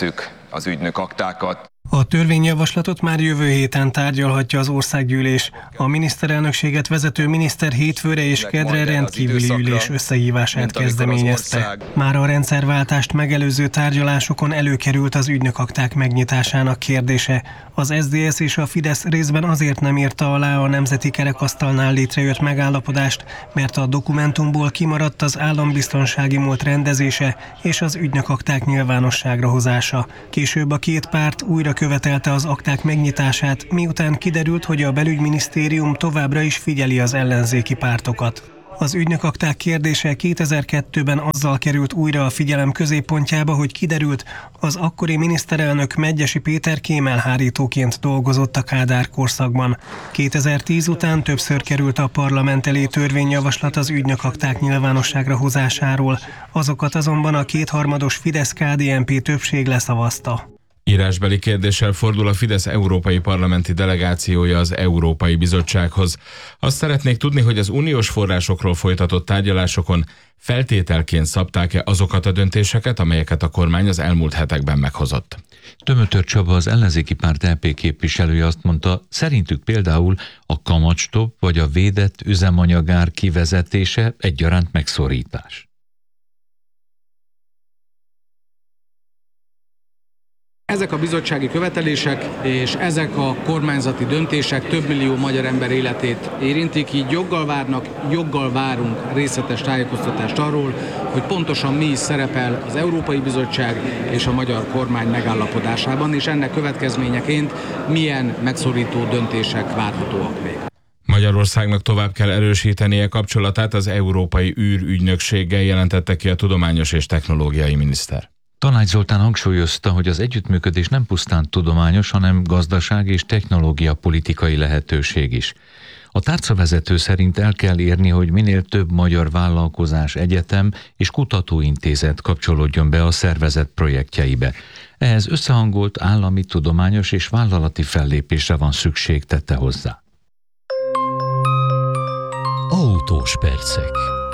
az ügynök aktákat. A törvényjavaslatot már jövő héten tárgyalhatja az országgyűlés. A miniszterelnökséget vezető miniszter hétfőre és kedre rendkívüli ülés összehívását kezdeményezte. Már a rendszerváltást megelőző tárgyalásokon előkerült az ügynökakták megnyitásának kérdése. Az SZDSZ és a Fidesz részben azért nem írta alá a nemzeti kerekasztalnál létrejött megállapodást, mert a dokumentumból kimaradt az állambiztonsági múlt rendezése és az ügynökakták nyilvánosságra hozása. Később a két párt újra követelte az akták megnyitását, miután kiderült, hogy a belügyminisztérium továbbra is figyeli az ellenzéki pártokat. Az ügynökakták kérdése 2002-ben azzal került újra a figyelem középpontjába, hogy kiderült, az akkori miniszterelnök Medgyessy Péter kémelhárítóként dolgozott a Kádár korszakban. 2010 után többször került a parlament elé törvényjavaslat az ügynökakták nyilvánosságra hozásáról, azokat azonban a kétharmados Fidesz-KDNP többség leszavazta. Írásbeli kérdéssel fordul a Fidesz európai parlamenti delegációja az Európai Bizottsághoz. Azt szeretnék tudni, hogy az uniós forrásokról folytatott tárgyalásokon feltételként szabták-e azokat a döntéseket, amelyeket a kormány az elmúlt hetekben meghozott. Tömötör Csaba, az ellenzéki párt EP képviselője azt mondta, szerintük például a kamatstop vagy a védett üzemanyagár kivezetése egyaránt megszorítás. Ezek a bizottsági követelések és ezek a kormányzati döntések több millió magyar ember életét érintik, így joggal várunk részletes tájékoztatást arról, hogy pontosan mi is szerepel az Európai Bizottság és a magyar kormány megállapodásában, és ennek következményeként milyen megszorító döntések várhatóak még. Magyarországnak tovább kell erősítenie kapcsolatát az Európai űrügynökséggel, jelentette ki a tudományos és technológiai miniszter. Tanács Zoltán hangsúlyozta, hogy az együttműködés nem pusztán tudományos, hanem gazdaság és technológia politikai lehetőség is. A tárcavezető szerint el kell érni, hogy minél több magyar vállalkozás, egyetem és kutatóintézet kapcsolódjon be a szervezet projektjeibe. Ehhez összehangolt állami, tudományos és vállalati fellépésre van szükség, tette hozzá. Autós percek.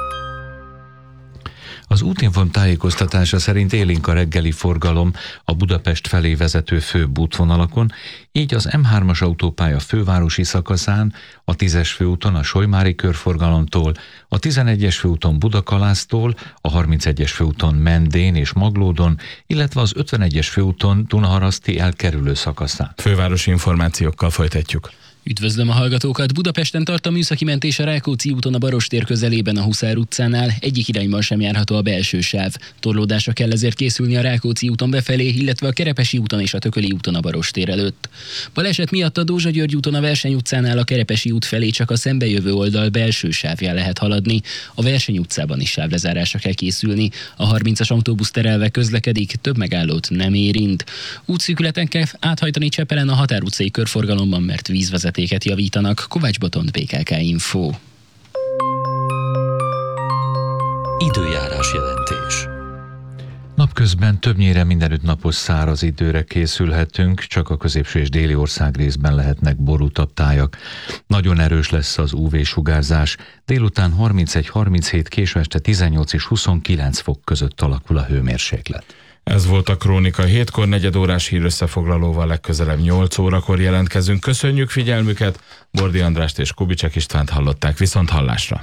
Az Útinform tájékoztatása szerint élénk a reggeli forgalom a Budapest felé vezető főbb útvonalakon, így az M3-as autópálya fővárosi szakaszán, a 10-es főúton a Solymári körforgalomtól, a 11-es főúton Budakalásztól, a 31-es főúton Mendén és Maglódon, illetve az 51-es főúton Dunaharaszti elkerülő szakaszán. Fővárosi információkkal folytatjuk. Üdvözlöm a hallgatókat! Budapesten tart a műszaki mentés a Rákóczi úton a Barostér közelében a Huszár utcánál, egyik irányban sem járható a belső sáv. Torlódásra kell ezért készülni a Rákóczi úton befelé, illetve a Kerepesi úton és a Tököli úton a Barostér előtt. Baleset miatt a Dózsa György úton a Verseny utcánál a Kerepesi út felé csak a szembejövő oldal belső sávján lehet haladni, a Verseny utcában is sávlezárásra kell készülni. A 30-as autóbusz terelve közlekedik, több megállót nem érint. Útszűkületen kell áthajtani Csepelen a Határ utcai körforgalomban, mert vízvezetéket javítanak. Kovács Botond, BKK Info. Időjárás jelentés. Napközben többnyire mindenütt napos száraz időre készülhetünk, csak a középső és déli országrészben lehetnek borútabb tájak. Nagyon erős lesz az UV-sugárzás, délután 31-37, késő este 18 és 29 fok között alakul a hőmérséklet. Ez volt a Krónika 7-kor, negyedórás hírösszefoglalóval legközelebb 8 órakor jelentkezünk. Köszönjük figyelmüket, Bordi Andrást és Kubicek Istvánt hallották, viszont hallásra.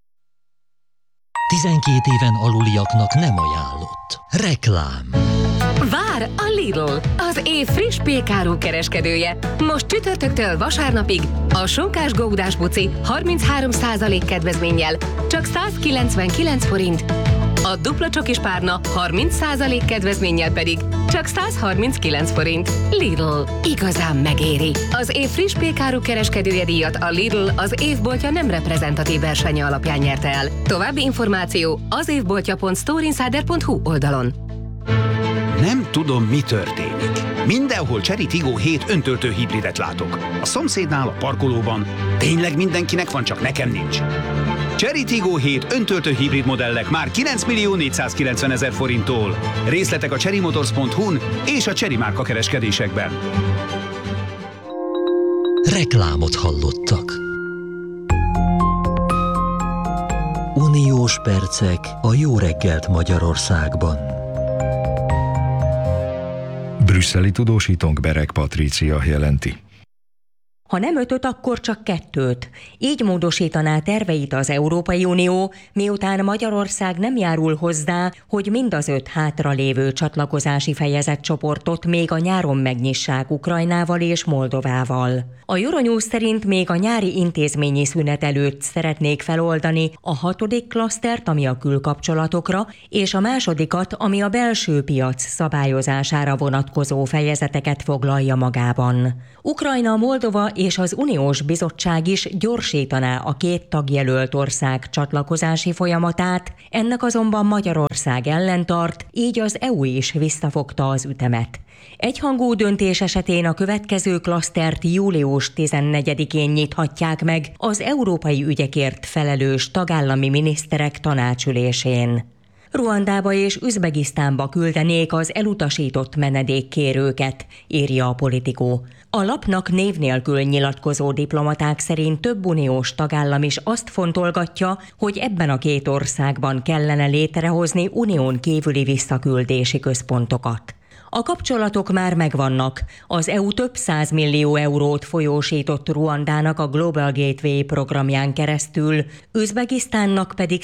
12 éven aluliaknak nem ajánlott. Reklám. Vár a Lidl, az év friss pékáru kereskedője. Most csütörtöktől vasárnapig a sonkás gódás buci 33% kedvezménnyel, csak 199 forint. A dupla csokis párna 30% kedvezménnyel pedig csak 139 forint. Lidl, igazán megéri. Az év friss pékáru kereskedője díjat a Lidl az évboltja nem reprezentatív versenye alapján nyerte el. További információ az évboltja.storeinsider.hu oldalon. Nem tudom, mi történik. Mindenhol Chery Tiggo 7 öntöltő hibridet látok. A szomszédnál, a parkolóban. Tényleg mindenkinek van, csak nekem nincs. Chery Tiggo 7 öntöltő hibrid modellek már 9.490.000 forinttól. Részletek a cherrymotors.hu-n és a Chery márka kereskedésekben. Reklámot hallottak. Uniós percek a jó reggelt Magyarországban. Brüsszeli tudósítónk Bereg Patrícia jelenti. Ha nem 5, akkor csak 2. Így módosítaná terveit az Európai Unió, miután Magyarország nem járul hozzá, hogy mind az 5 hátralévő csatlakozási fejezetcsoportot még a nyáron megnyissák Ukrajnával és Moldovával. A Euronews szerint még a nyári intézményi szünet előtt szeretnék feloldani a 6. klasztert, ami a külkapcsolatokra, és a 2., ami a belső piac szabályozására vonatkozó fejezeteket foglalja magában. Ukrajna, Moldova és az Uniós Bizottság is gyorsítaná a 2 tagjelölt ország csatlakozási folyamatát, ennek azonban Magyarország ellentart, így az EU is visszafogta az ütemet. Egyhangú döntés esetén a következő klasztert július 14-én nyithatják meg az európai ügyekért felelős tagállami miniszterek tanácsülésén. Ruandába és Üzbegisztánba küldenék az elutasított menedékkérőket, írja a Politico. A lapnak név nélkül nyilatkozó diplomaták szerint több uniós tagállam is azt fontolgatja, hogy ebben a 2 országban kellene létrehozni unión kívüli visszaküldési központokat. A kapcsolatok már megvannak. Az EU több 100 millió eurót folyósított Ruandának a Global Gateway programján keresztül, Üzbegisztánnak pedig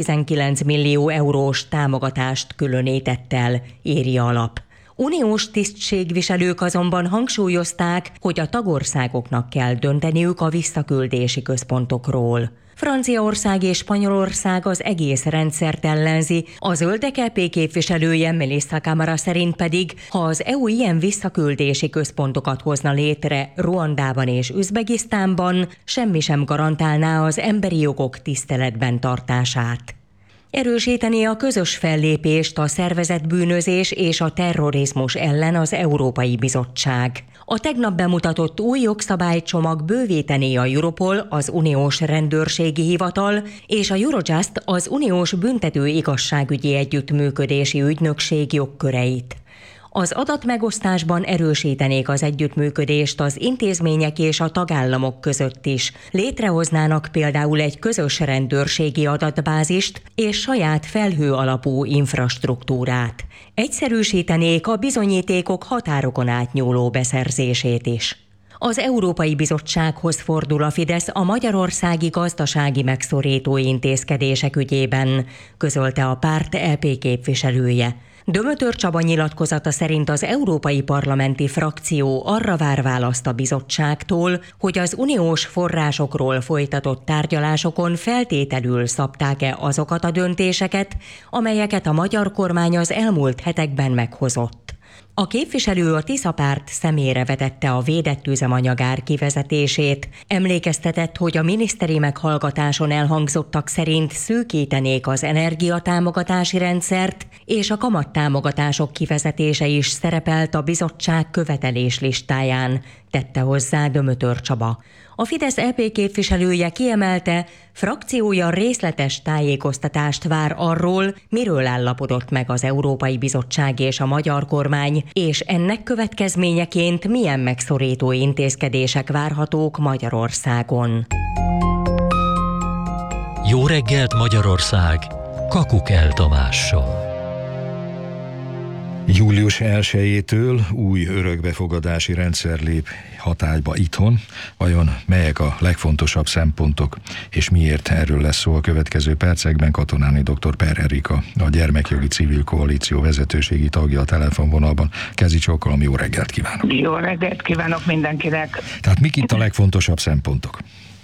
119 millió eurós támogatást különített el, írja a lap. Uniós tisztségviselők azonban hangsúlyozták, hogy a tagországoknak kell dönteniük a visszaküldési központokról. Franciaország és Spanyolország az egész rendszert ellenzi, a Zöldek EP képviselője Melissa Camara szerint pedig, ha az EU ilyen visszaküldési központokat hozna létre Ruandában és Üzbegisztánban, semmi sem garantálná az emberi jogok tiszteletben tartását. Erősíteni a közös fellépést a szervezett bűnözés és a terrorizmus ellen az Európai Bizottság. A tegnap bemutatott új jogszabálycsomag bővítené a Europol, az Uniós Rendőrségi Hivatal és a Eurojust, az Uniós Büntető Igazságügyi Együttműködési Ügynökség jogköreit. Az adatmegosztásban erősítenék az együttműködést az intézmények és a tagállamok között is. Létrehoznának például egy közös rendőrségi adatbázist és saját felhő alapú infrastruktúrát. Egyszerűsítenék a bizonyítékok határokon átnyúló beszerzését is. Az Európai Bizottsághoz fordul a Fidesz a magyarországi gazdasági megszorító intézkedések ügyében, közölte a párt EP képviselője. Dömötör Csaba nyilatkozata szerint az Európai Parlamenti frakció arra vár választ a bizottságtól, hogy az uniós forrásokról folytatott tárgyalásokon feltételül szabták-e azokat a döntéseket, amelyeket a magyar kormány az elmúlt hetekben meghozott. A képviselő a Tisza párt szemére vetette a védett üzemanyagár kivezetését, emlékeztetett, hogy a miniszteri meghallgatáson elhangzottak szerint szűkítenék az energiatámogatási rendszert, és a kamattámogatások kivezetése is szerepelt a bizottság követelés listáján, tette hozzá Dömötör Csaba. A Fidesz EP képviselője kiemelte, frakciója részletes tájékoztatást vár arról, miről állapodott meg az Európai Bizottság és a magyar kormány, és ennek következményeként milyen megszorító intézkedések várhatók Magyarországon. Jó reggelt Magyarország! Kakukell Tamással. Július 1-től új örökbefogadási rendszer lép hatályba itthon. Vajon melyek a legfontosabb szempontok, és miért? Erről lesz szó a következő percekben. Katonáni dr. Per Erika, a Gyermekjogi Civil Koalíció vezetőségi tagja a telefonvonalban. Kezi csókolom, jó reggelt kívánok! Jó reggelt kívánok mindenkinek! Tehát mik itt a legfontosabb szempontok?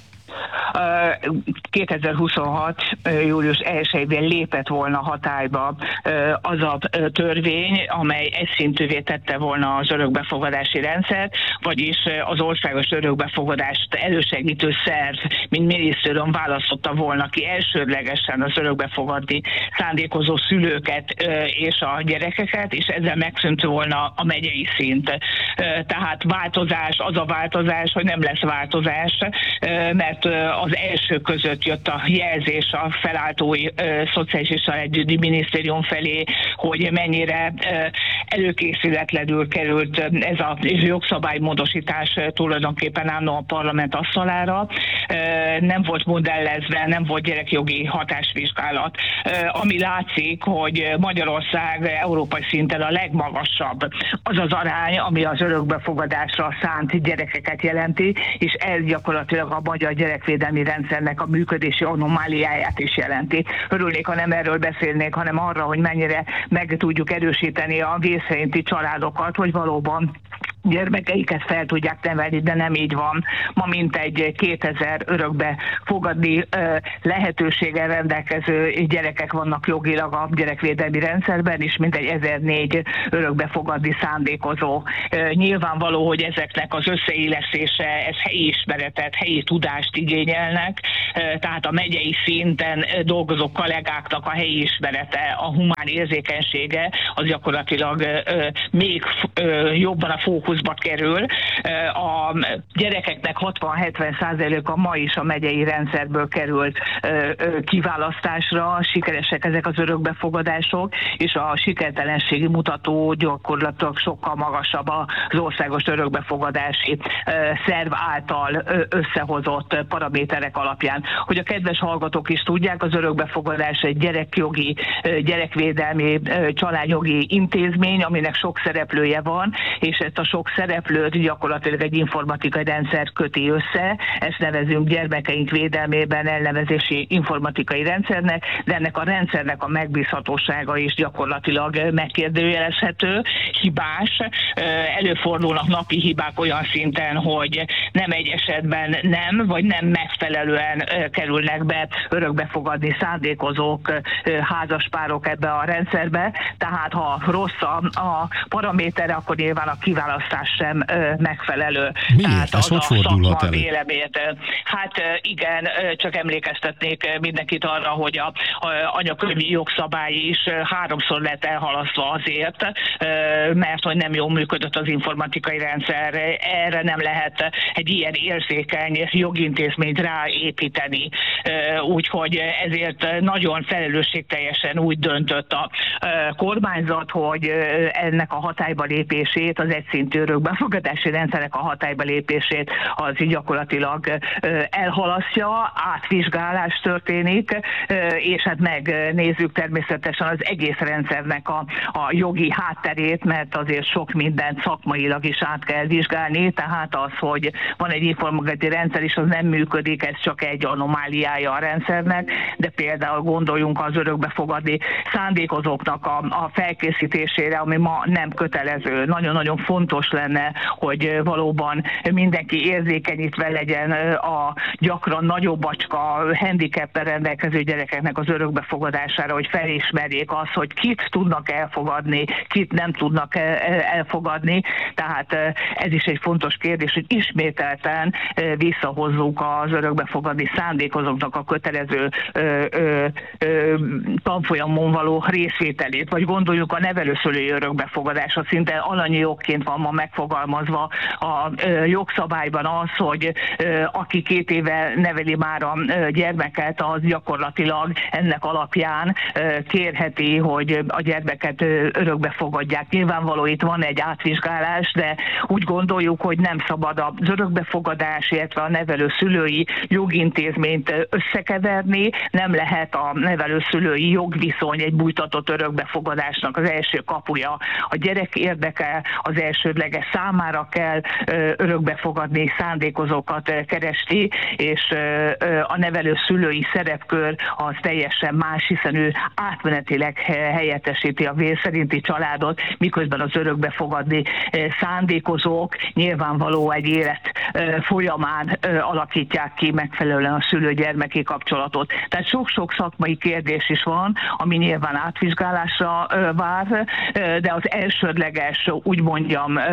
2026. július 1-ben lépett volna hatályba az a törvény, amely egyszintűvé tette volna az örökbefogadási rendszert, vagyis az országos örökbefogadást elősegítő szerv, mint minisztérium választotta volna ki elsődlegesen az örökbefogadni szándékozó szülőket és a gyerekeket, és ezzel megszűnt volna a megyei szint. Tehát változás, az a változás, hogy nem lesz változás, mert az első között jött a jelzés a felálltói Szociális és Családügyi Minisztérium felé, hogy mennyire előkészületlenül került ez a jogszabálymódosítás tulajdonképpen állna a parlament asztalára, nem volt modellezve, nem volt gyerekjogi hatásvizsgálat. Ami látszik, hogy Magyarország európai szinten a legmagasabb az az arány, ami az örökbefogadásra szánt gyerekeket jelenti, és ez gyakorlatilag a magyar gyerekvédelmi rendszernek a működési anomáliáját is jelenti. Örülnék, ha nem erről beszélnék, hanem arra, hogy mennyire meg tudjuk erősíteni a vészszerinti családokat, hogy valóban gyermekeiket fel tudják nevelni, de nem így van. Ma mintegy 2000 örökbe fogadni lehetőséggel rendelkező gyerekek vannak jogilag a gyerekvédelmi rendszerben, és mintegy 1004 örökbe fogadni szándékozó. Nyilvánvaló, hogy ezeknek az összeillesztése, ez helyi ismeretet, helyi tudást igényelnek, tehát a megyei szinten dolgozó kollégáknak a helyi ismerete, a humán érzékenysége, az gyakorlatilag még jobban a fókuszba kerül. A gyerekeknek 60-70%-a ma is a megyei rendszerből került kiválasztásra, sikeresek ezek az örökbefogadások, és a sikertelenségi mutató gyakorlatilag sokkal magasabb az országos örökbefogadási szerv által összehozott paraméterek alapján. Hogy a kedves hallgatók is tudják, az örökbefogadás egy gyerekjogi, gyerekvédelmi, családjogi intézmény, aminek sok szereplője van, és ezt a sok szereplőt gyakorlatilag egy informatikai rendszer köti össze, ezt nevezünk gyermekeink védelmében elnevezési informatikai rendszernek, de ennek a rendszernek a megbízhatósága is gyakorlatilag megkérdőjelezhető, hibás, előfordulnak napi hibák olyan szinten, hogy nem egy esetben nem, vagy nem megfelelően kerülnek be örökbefogadni szándékozók, házaspárok ebbe a rendszerbe, tehát ha rossz a paramétere, akkor nyilván a kiválasztás sem megfelelő. Miért? Tehát Ez hogy fordulhat elő? Vélemét. Hát igen, csak emlékeztetnék mindenkit arra, hogy a anyakönyvi jogszabály is 3-szor lett elhalasztva azért, mert hogy nem jól működött az informatikai rendszer. Erre nem lehet egy ilyen érzékeny jogintézményt ráépíteni. Úgyhogy ezért nagyon felelősségteljesen úgy döntött a kormányzat, hogy ennek a hatályba lépését, az egyszintű örökbefogadási rendszernek a hatályba lépését az gyakorlatilag elhalasztja, átvizsgálás történik, és hát megnézzük természetesen az egész rendszernek a jogi hátterét, mert azért sok mindent szakmailag is át kell vizsgálni, tehát az, hogy van egy informatikai rendszer is, az nem működik, ez csak egy anomáliája a rendszernek, de például gondoljunk az örökbefogadni szándékozóknak a felkészítésére, ami ma nem kötelező. Nagyon-nagyon fontos lenne, hogy valóban mindenki érzékenyítve legyen a gyakran nagyobb acska handicappel rendelkező gyerekeknek az örökbefogadására, hogy felismerjék azt, hogy kit tudnak elfogadni, kit nem tudnak elfogadni. Tehát ez is egy fontos kérdés, hogy ismételten visszahozzuk az örökbefogadni szándékozóknak a kötelező tanfolyamon való részvételét, vagy gondoljuk a nevelőszülői örökbefogadásra, szinte alanyi jogként van ma megfogalmazva a jogszabályban az, hogy aki 2 éve neveli már a gyermeket, az gyakorlatilag ennek alapján kérheti, hogy a gyermeket örökbe fogadják. Nyilvánvaló itt van egy átvizsgálás, de úgy gondoljuk, hogy nem szabad az örökbefogadás, illetve a nevelőszülői jogintézményt összekeverni, nem lehet a nevelőszülői jogviszony egy bújtatott örökbefogadásnak az első kapuja. A gyerek érdeke az elsődleges, számára kell örökbefogadni szándékozókat keresni, és a nevelőszülői szerepkör az teljesen más, hiszen ő átmenetileg helyettesíti a vér szerinti családot, miközben az örökbefogadni szándékozók nyilvánvaló egy élet folyamán alakítják ki megfelelően a szülő-gyermeki kapcsolatot. Tehát sok-sok szakmai kérdés is van, ami nyilván átvizsgálásra vár, de az elsődleges, úgy mondjam,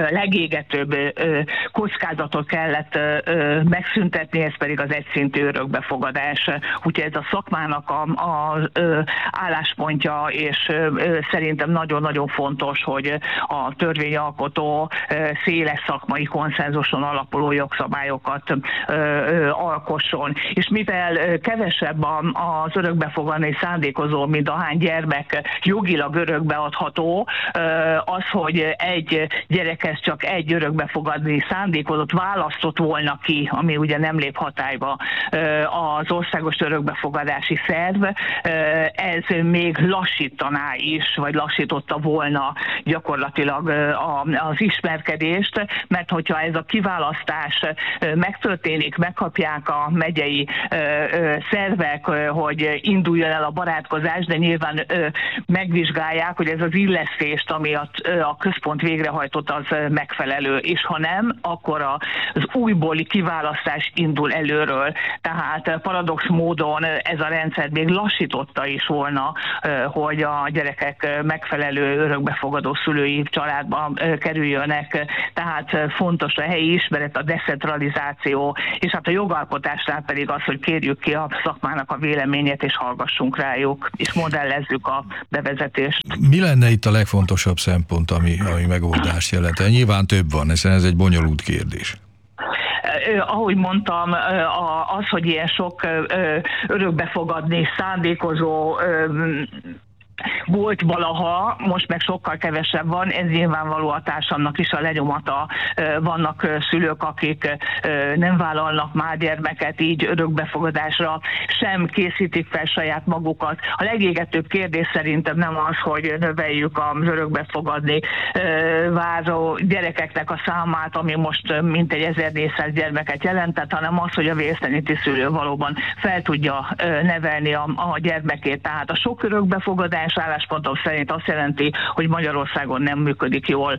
legégetőbb kockázatot kellett megszüntetni, ez pedig az egyszintű örökbefogadás. Úgyhogy ez a szakmának az álláspontja, és szerintem nagyon-nagyon fontos, hogy a törvényalkotó széles szakmai konszenzuson alapuló jogszabályokat alkosson. És mivel kevesebb az örökbefogadni szándékozó, mint ahány gyermek jogilag örökbeadható, az, hogy egy gyerekhez csak egy örökbefogadni szándékozott választott volna ki, ami ugye nem lép hatályba az országos örökbefogadási szerv, ez még lassítaná is, vagy lassította volna gyakorlatilag az ismerkedést, mert hogyha ez a kiválasztás megtörténik, megkapják a megyei szervek, hogy induljon el a barátkozás, de nyilván megvizsgálják, hogy ez az illesztést, ami a központ végrehajtott, az megfelelő, és ha nem, akkor az újbóli kiválasztás indul előről. Tehát paradox módon ez a rendszer még lassította is volna, hogy a gyerekek megfelelő örökbefogadó szülői családba kerüljönek. Tehát fontos a helyi ismeret, a decentralizáció, és hát a jogalkotásnál pedig az, hogy kérjük ki a szakmának a véleményét, és hallgassunk rájuk, és modellezzük a bevezetést. Mi lenne itt a legfontosabb szempont, ami megoldást jelent? Nyilván több van, hiszen ez egy bonyolult kérdés. Ahogy mondtam, az, hogy ilyen sok örökbefogadni szándékozó volt valaha, most meg sokkal kevesebb van, ez nyilvánvaló a társamnak is a lenyomata. Vannak szülők, akik nem vállalnak már gyermeket, így örökbefogadásra sem készítik fel saját magukat. A legégetőbb kérdés szerintem nem az, hogy növeljük az örökbefogadni váró gyerekeknek a számát, ami most mintegy 1400 gyermeket jelentett, hanem az, hogy a vérszerinti szülő valóban fel tudja nevelni a gyermekét. Tehát a sok örökbefogadás álláspontom szerint azt jelenti, hogy Magyarországon nem működik jól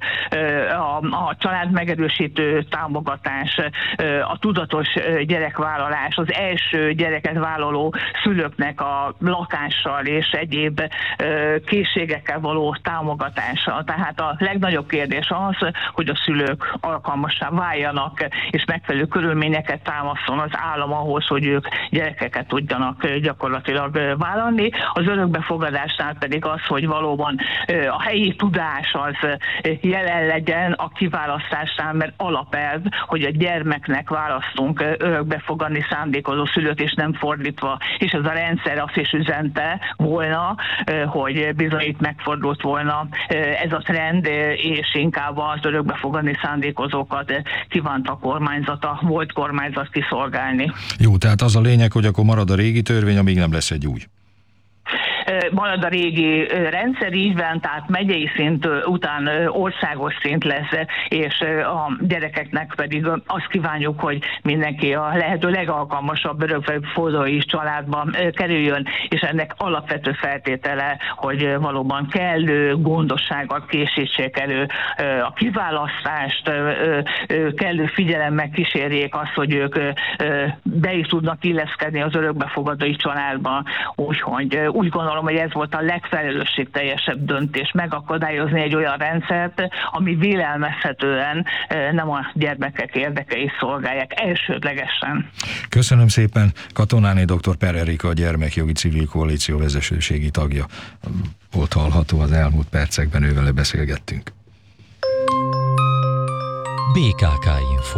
a család megerősítő támogatás, a tudatos gyerekvállalás, az első gyereket vállaló szülőknek a lakással és egyéb készségekkel való támogatása. Tehát a legnagyobb kérdés az, hogy a szülők alkalmassá váljanak, és megfelelő körülményeket támaszol az állam ahhoz, hogy ők gyerekeket tudjanak gyakorlatilag vállalni. Az örökbefogadásnál pedig az, hogy valóban a helyi tudás az jelen legyen a kiválasztásnál, mert alapelv, hogy a gyermeknek választunk örökbefogadni szándékozó szülőt, és nem fordítva. És ez a rendszer azt is üzente volna, hogy bizony itt megfordult volna ez a trend, és inkább az örökbefogadni szándékozókat kívánta a kormányzat, a volt kormányzat kiszolgálni. Jó, tehát az a lényeg, hogy akkor marad a régi törvény, amíg nem lesz egy új. Marad a régi rendszer, így van, tehát megyei szint után országos szint lesz, és a gyerekeknek pedig azt kívánjuk, hogy mindenki a lehető legalkalmasabb örökbefogadói családba kerüljön, és ennek alapvető feltétele, hogy valóban kellő gondossággal készítsék elő a kiválasztást, kellő figyelemmel kísérjék azt, hogy ők be is tudnak illeszkedni az örökbefogadói családba, úgyhogy úgy gondolom, hogy ez volt a legfelelősségteljesebb döntés, megakadályozni egy olyan rendszert, ami vélelmezhetően nem a gyermekek érdekeit szolgálják elsődlegesen. Köszönöm szépen. Katonáné dr. Per Erika, a Gyermekjogi Civil Koalíció vezetőségi tagja volt hallható az elmúlt percekben, ővele beszélgettünk. BKK Info.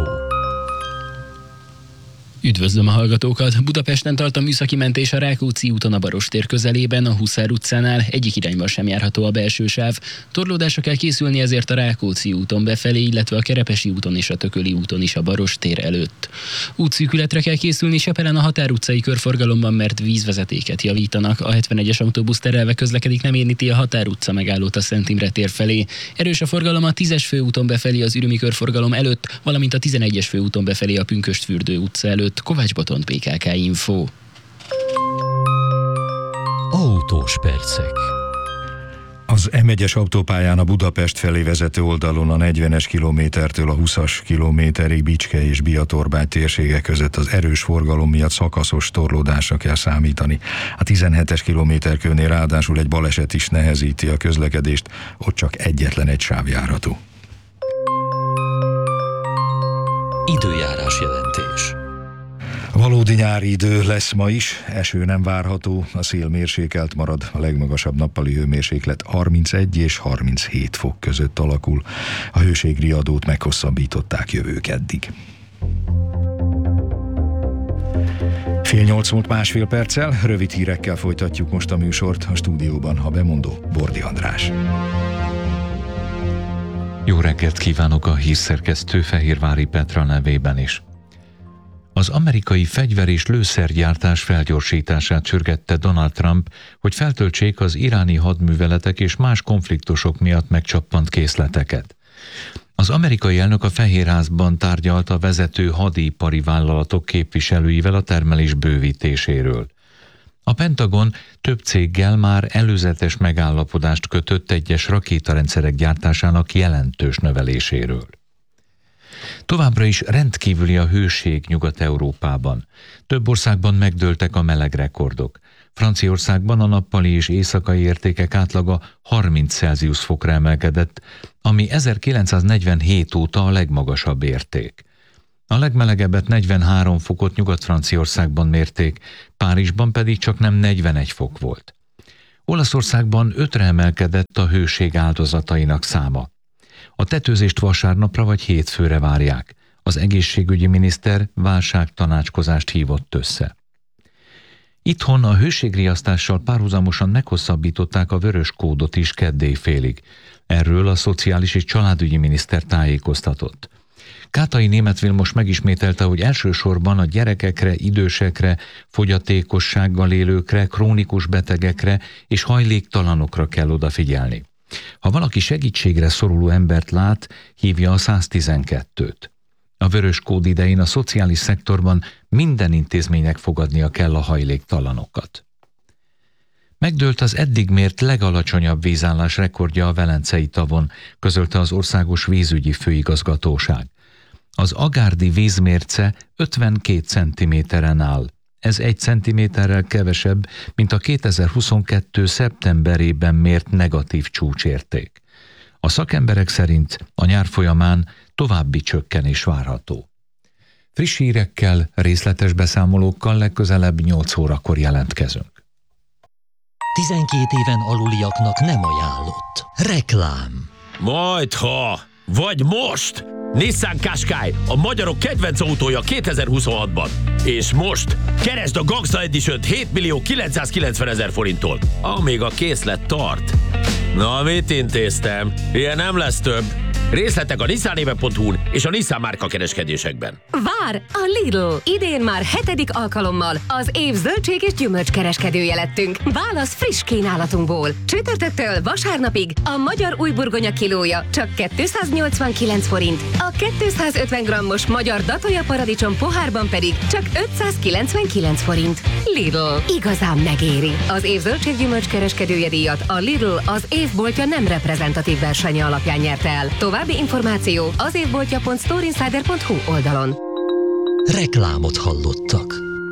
Üdvözlöm a hallgatókat! Budapesten tart a műszaki mentés a Rákóczi úton a Barostér közelében, a Huszár utcánál, egyik irányban sem járható a belső sáv. Torlódásra kell készülni ezért a Rákóczi úton befelé, illetve a Kerepesi úton és a Tököli úton is a Barostér előtt. Útszűkületre kell készülni Sepelen a Határ utcai körforgalomban, mert vízvezetéket javítanak. A 71-es autóbusz terelve közlekedik, nem érinti a Határ utca megállót a Szent Imre tér felé. Erős a forgalom a 10-es főúton befelé az Ürümi körforgalom előtt, valamint a 11-es főúton befelé a Pünkösdfürdő utca előtt. Kovács Botont, BKK Info. Autós percek. Az M1-es autópályán a Budapest felé vezető oldalon a 40-es kilométertől a 20-as kilométerig Bicske és Biatorbágy térsége között az erős forgalom miatt szakaszos torlódásra kell számítani. A 17-es kilométerkörnél ráadásul egy baleset is nehezíti a közlekedést, ott csak egyetlen egy sáv járható. Időjárás jelentés. Valódi nyári idő lesz ma is, eső nem várható, a szél mérsékelt marad, a legmagasabb nappali hőmérséklet 31 és 37 fok között alakul. A hőségriadót meghosszabbították jövő keddig. 7:08 múlt másfél perccel, rövid hírekkel folytatjuk most a műsort, a stúdióban a bemondó Bordi András. Jó reggelt kívánok a hírszerkesztő Fehérvári Petra nevében is. Az amerikai fegyver- és lőszergyártás felgyorsítását sürgette Donald Trump, hogy feltöltsék az iráni hadműveletek és más konfliktusok miatt megcsappant készleteket. Az amerikai elnök a Fehérházban tárgyalt a vezető hadipari vállalatok képviselőivel a termelés bővítéséről. A Pentagon több céggel már előzetes megállapodást kötött egyes rakétarendszerek gyártásának jelentős növeléséről. Továbbra is rendkívüli a hőség Nyugat-Európában. Több országban megdőltek a melegrekordok. Franciaországban a nappali és éjszakai értékek átlaga 30 Celsius fokra emelkedett, ami 1947 óta a legmagasabb érték. A legmelegebbet 43 fokot Nyugat-Franciaországban mérték, Párizsban pedig csak nem 41 fok volt. Olaszországban 5-re emelkedett a hőség áldozatainak száma. A tetőzést vasárnapra vagy hétfőre várják. Az egészségügyi miniszter válságtanácskozást hívott össze. Itthon a hőségriasztással párhuzamosan meghosszabbították a vörös kódot is keddéjfélig. Erről a szociális és családügyi miniszter tájékoztatott. Kátai Németh Vilmos megismételte, hogy elsősorban a gyerekekre, idősekre, fogyatékossággal élőkre, krónikus betegekre és hajléktalanokra kell odafigyelni. Ha valaki segítségre szoruló embert lát, hívja a 112-t. A vörös kód idején a szociális szektorban minden intézménynek fogadnia kell a hajléktalanokat. Megdőlt az eddig mért legalacsonyabb vízállás rekordja a Velencei tavon, közölte az Országos Vízügyi Főigazgatóság. Az agárdi vízmérce 52 cm-en áll. Ez 1 centiméterrel kevesebb, mint a 2022. szeptemberében mért negatív csúcsérték. A szakemberek szerint a nyár folyamán további csökkenés várható. Friss hírekkel, részletes beszámolókkal legközelebb 8 órakor jelentkezünk. 12 éven aluliaknak nem ajánlott. Reklám. Majdha! Vagy most! Nissan Qashqai, a magyarok kedvenc autója 2026-ban. És most keresd a Gangsta Edition-t 7.990.000 forinttól, amíg a készlet tart. Na, mit intéztem? Ilyen nem lesz több. Részletek a nissanéve.hu-n és a Nissan márka kereskedésekben. Vár! A Lidl! Idén már 7. alkalommal az év zöldség és gyümölcs kereskedője lettünk. Válasz friss kínálatunkból. Csütörtöktől vasárnapig a magyar újburgonya kilója csak 289 forint, a 250 grammos magyar datolja paradicsom pohárban pedig csak 599 forint. Lidl. Igazán megéri. Az év zöldség-gyümölcs kereskedője díjat a Lidl az évboltja nem reprezentatív versenye alapján nyerte el. További információ az évboltja.storeinsider.hu oldalon. Reklámot hallottak.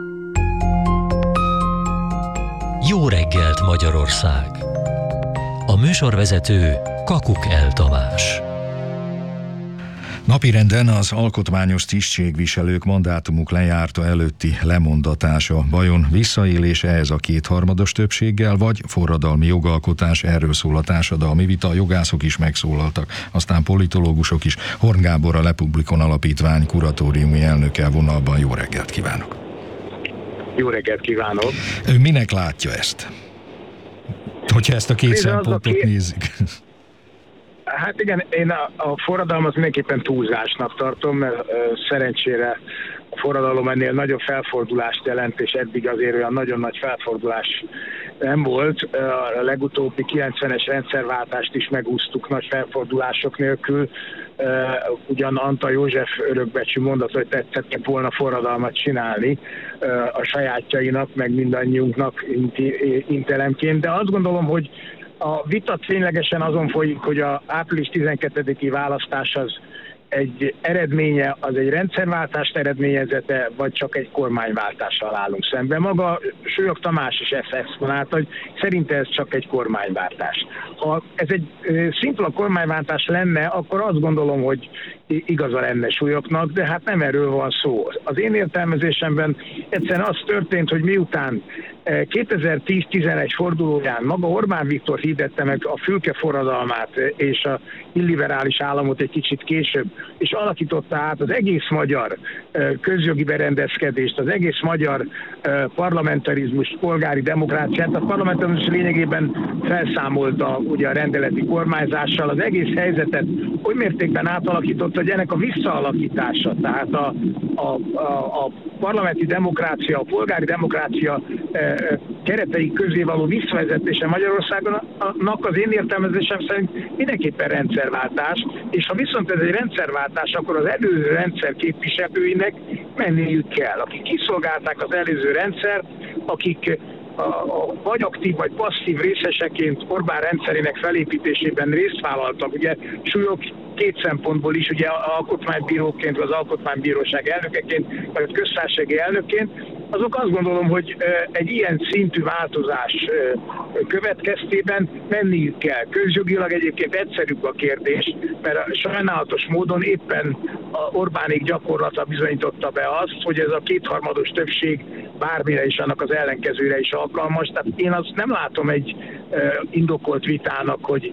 Jó reggelt, Magyarország! A műsorvezető Kakuk L. Tamás. Napirenden az alkotmányos tisztségviselők mandátumuk lejárta előtti lemondatása. Vajon visszaélés ehhez a kétharmados többséggel, vagy forradalmi jogalkotás? Erről szól a társadalmi vita, a jogászok is megszólaltak, aztán politológusok is. Horn Gábor, a Republikon Alapítvány kuratóriumi elnöke vonalban. Jó reggelt kívánok! Jó reggelt kívánok! Ő minek látja ezt? Hogyha ezt a két szempontot nézzük. Hát igen, én a forradalmat mindenképpen túlzásnak tartom, mert szerencsére a forradalom ennél nagyobb felfordulást jelent, és eddig azért olyan nagyon nagy felfordulás nem volt. A legutóbbi 90-es rendszerváltást is megúsztuk nagy felfordulások nélkül. Ugyan Antal József örökbecsű mondat, hogy tetszett volna forradalmat csinálni a sajátjainak, meg mindannyiunknak intelemként, de azt gondolom, hogy a vita ténylegesen azon folyik, hogy a április 12-i választás az egy eredménye az egy rendszerváltást eredményezete, vagy csak egy kormányváltással állunk szemben. Maga Súlyog Tamás is ezt exponálta, hogy szerinte ez csak egy kormányváltás. Ha ez egy szimpla kormányváltás lenne, akkor azt gondolom, hogy igaza lenne Súlyognak, de hát nem erről van szó. Az én értelmezésemben egyszerűen az történt, hogy miután 2010-11 fordulóján maga Orbán Viktor hirdette meg a fülke forradalmát és a illiberális államot egy kicsit később, és alakította át az egész magyar közjogi berendezkedést, az egész magyar parlamentarizmus, polgári demokráciát. A parlamentarizmus lényegében felszámolta ugye a rendeleti kormányzással, az egész helyzetet oly mértékben átalakította, hogy ennek a visszaalakítása, tehát a parlamenti demokrácia, a polgári demokrácia keretei közé való visszavezetése Magyarországonnak az én értelmezésem szerint mindenképpen rendszerváltás, és ha viszont ez egy rendszerváltás, akkor az előző rendszer képviselőinek menniük kell, akik kiszolgálták az előző rendszert, akik vagy aktív, vagy passzív részeseként Orbán rendszerének felépítésében részt vállaltak. Ugye Súlyog két szempontból is, ugye alkotmánybíróként, az alkotmánybíróság elnökeként, vagy köztársasági elnökként, azok azt gondolom, hogy egy ilyen szintű változás következtében menniük kell. Közjogilag egyébként egyszerűbb a kérdés, mert sajnálatos módon éppen Orbánék gyakorlata bizonyította be azt, hogy ez a kétharmados többség bármire is, annak az ellenkezőre is alkalmas. Tehát én azt nem látom egy indokolt vitának, hogy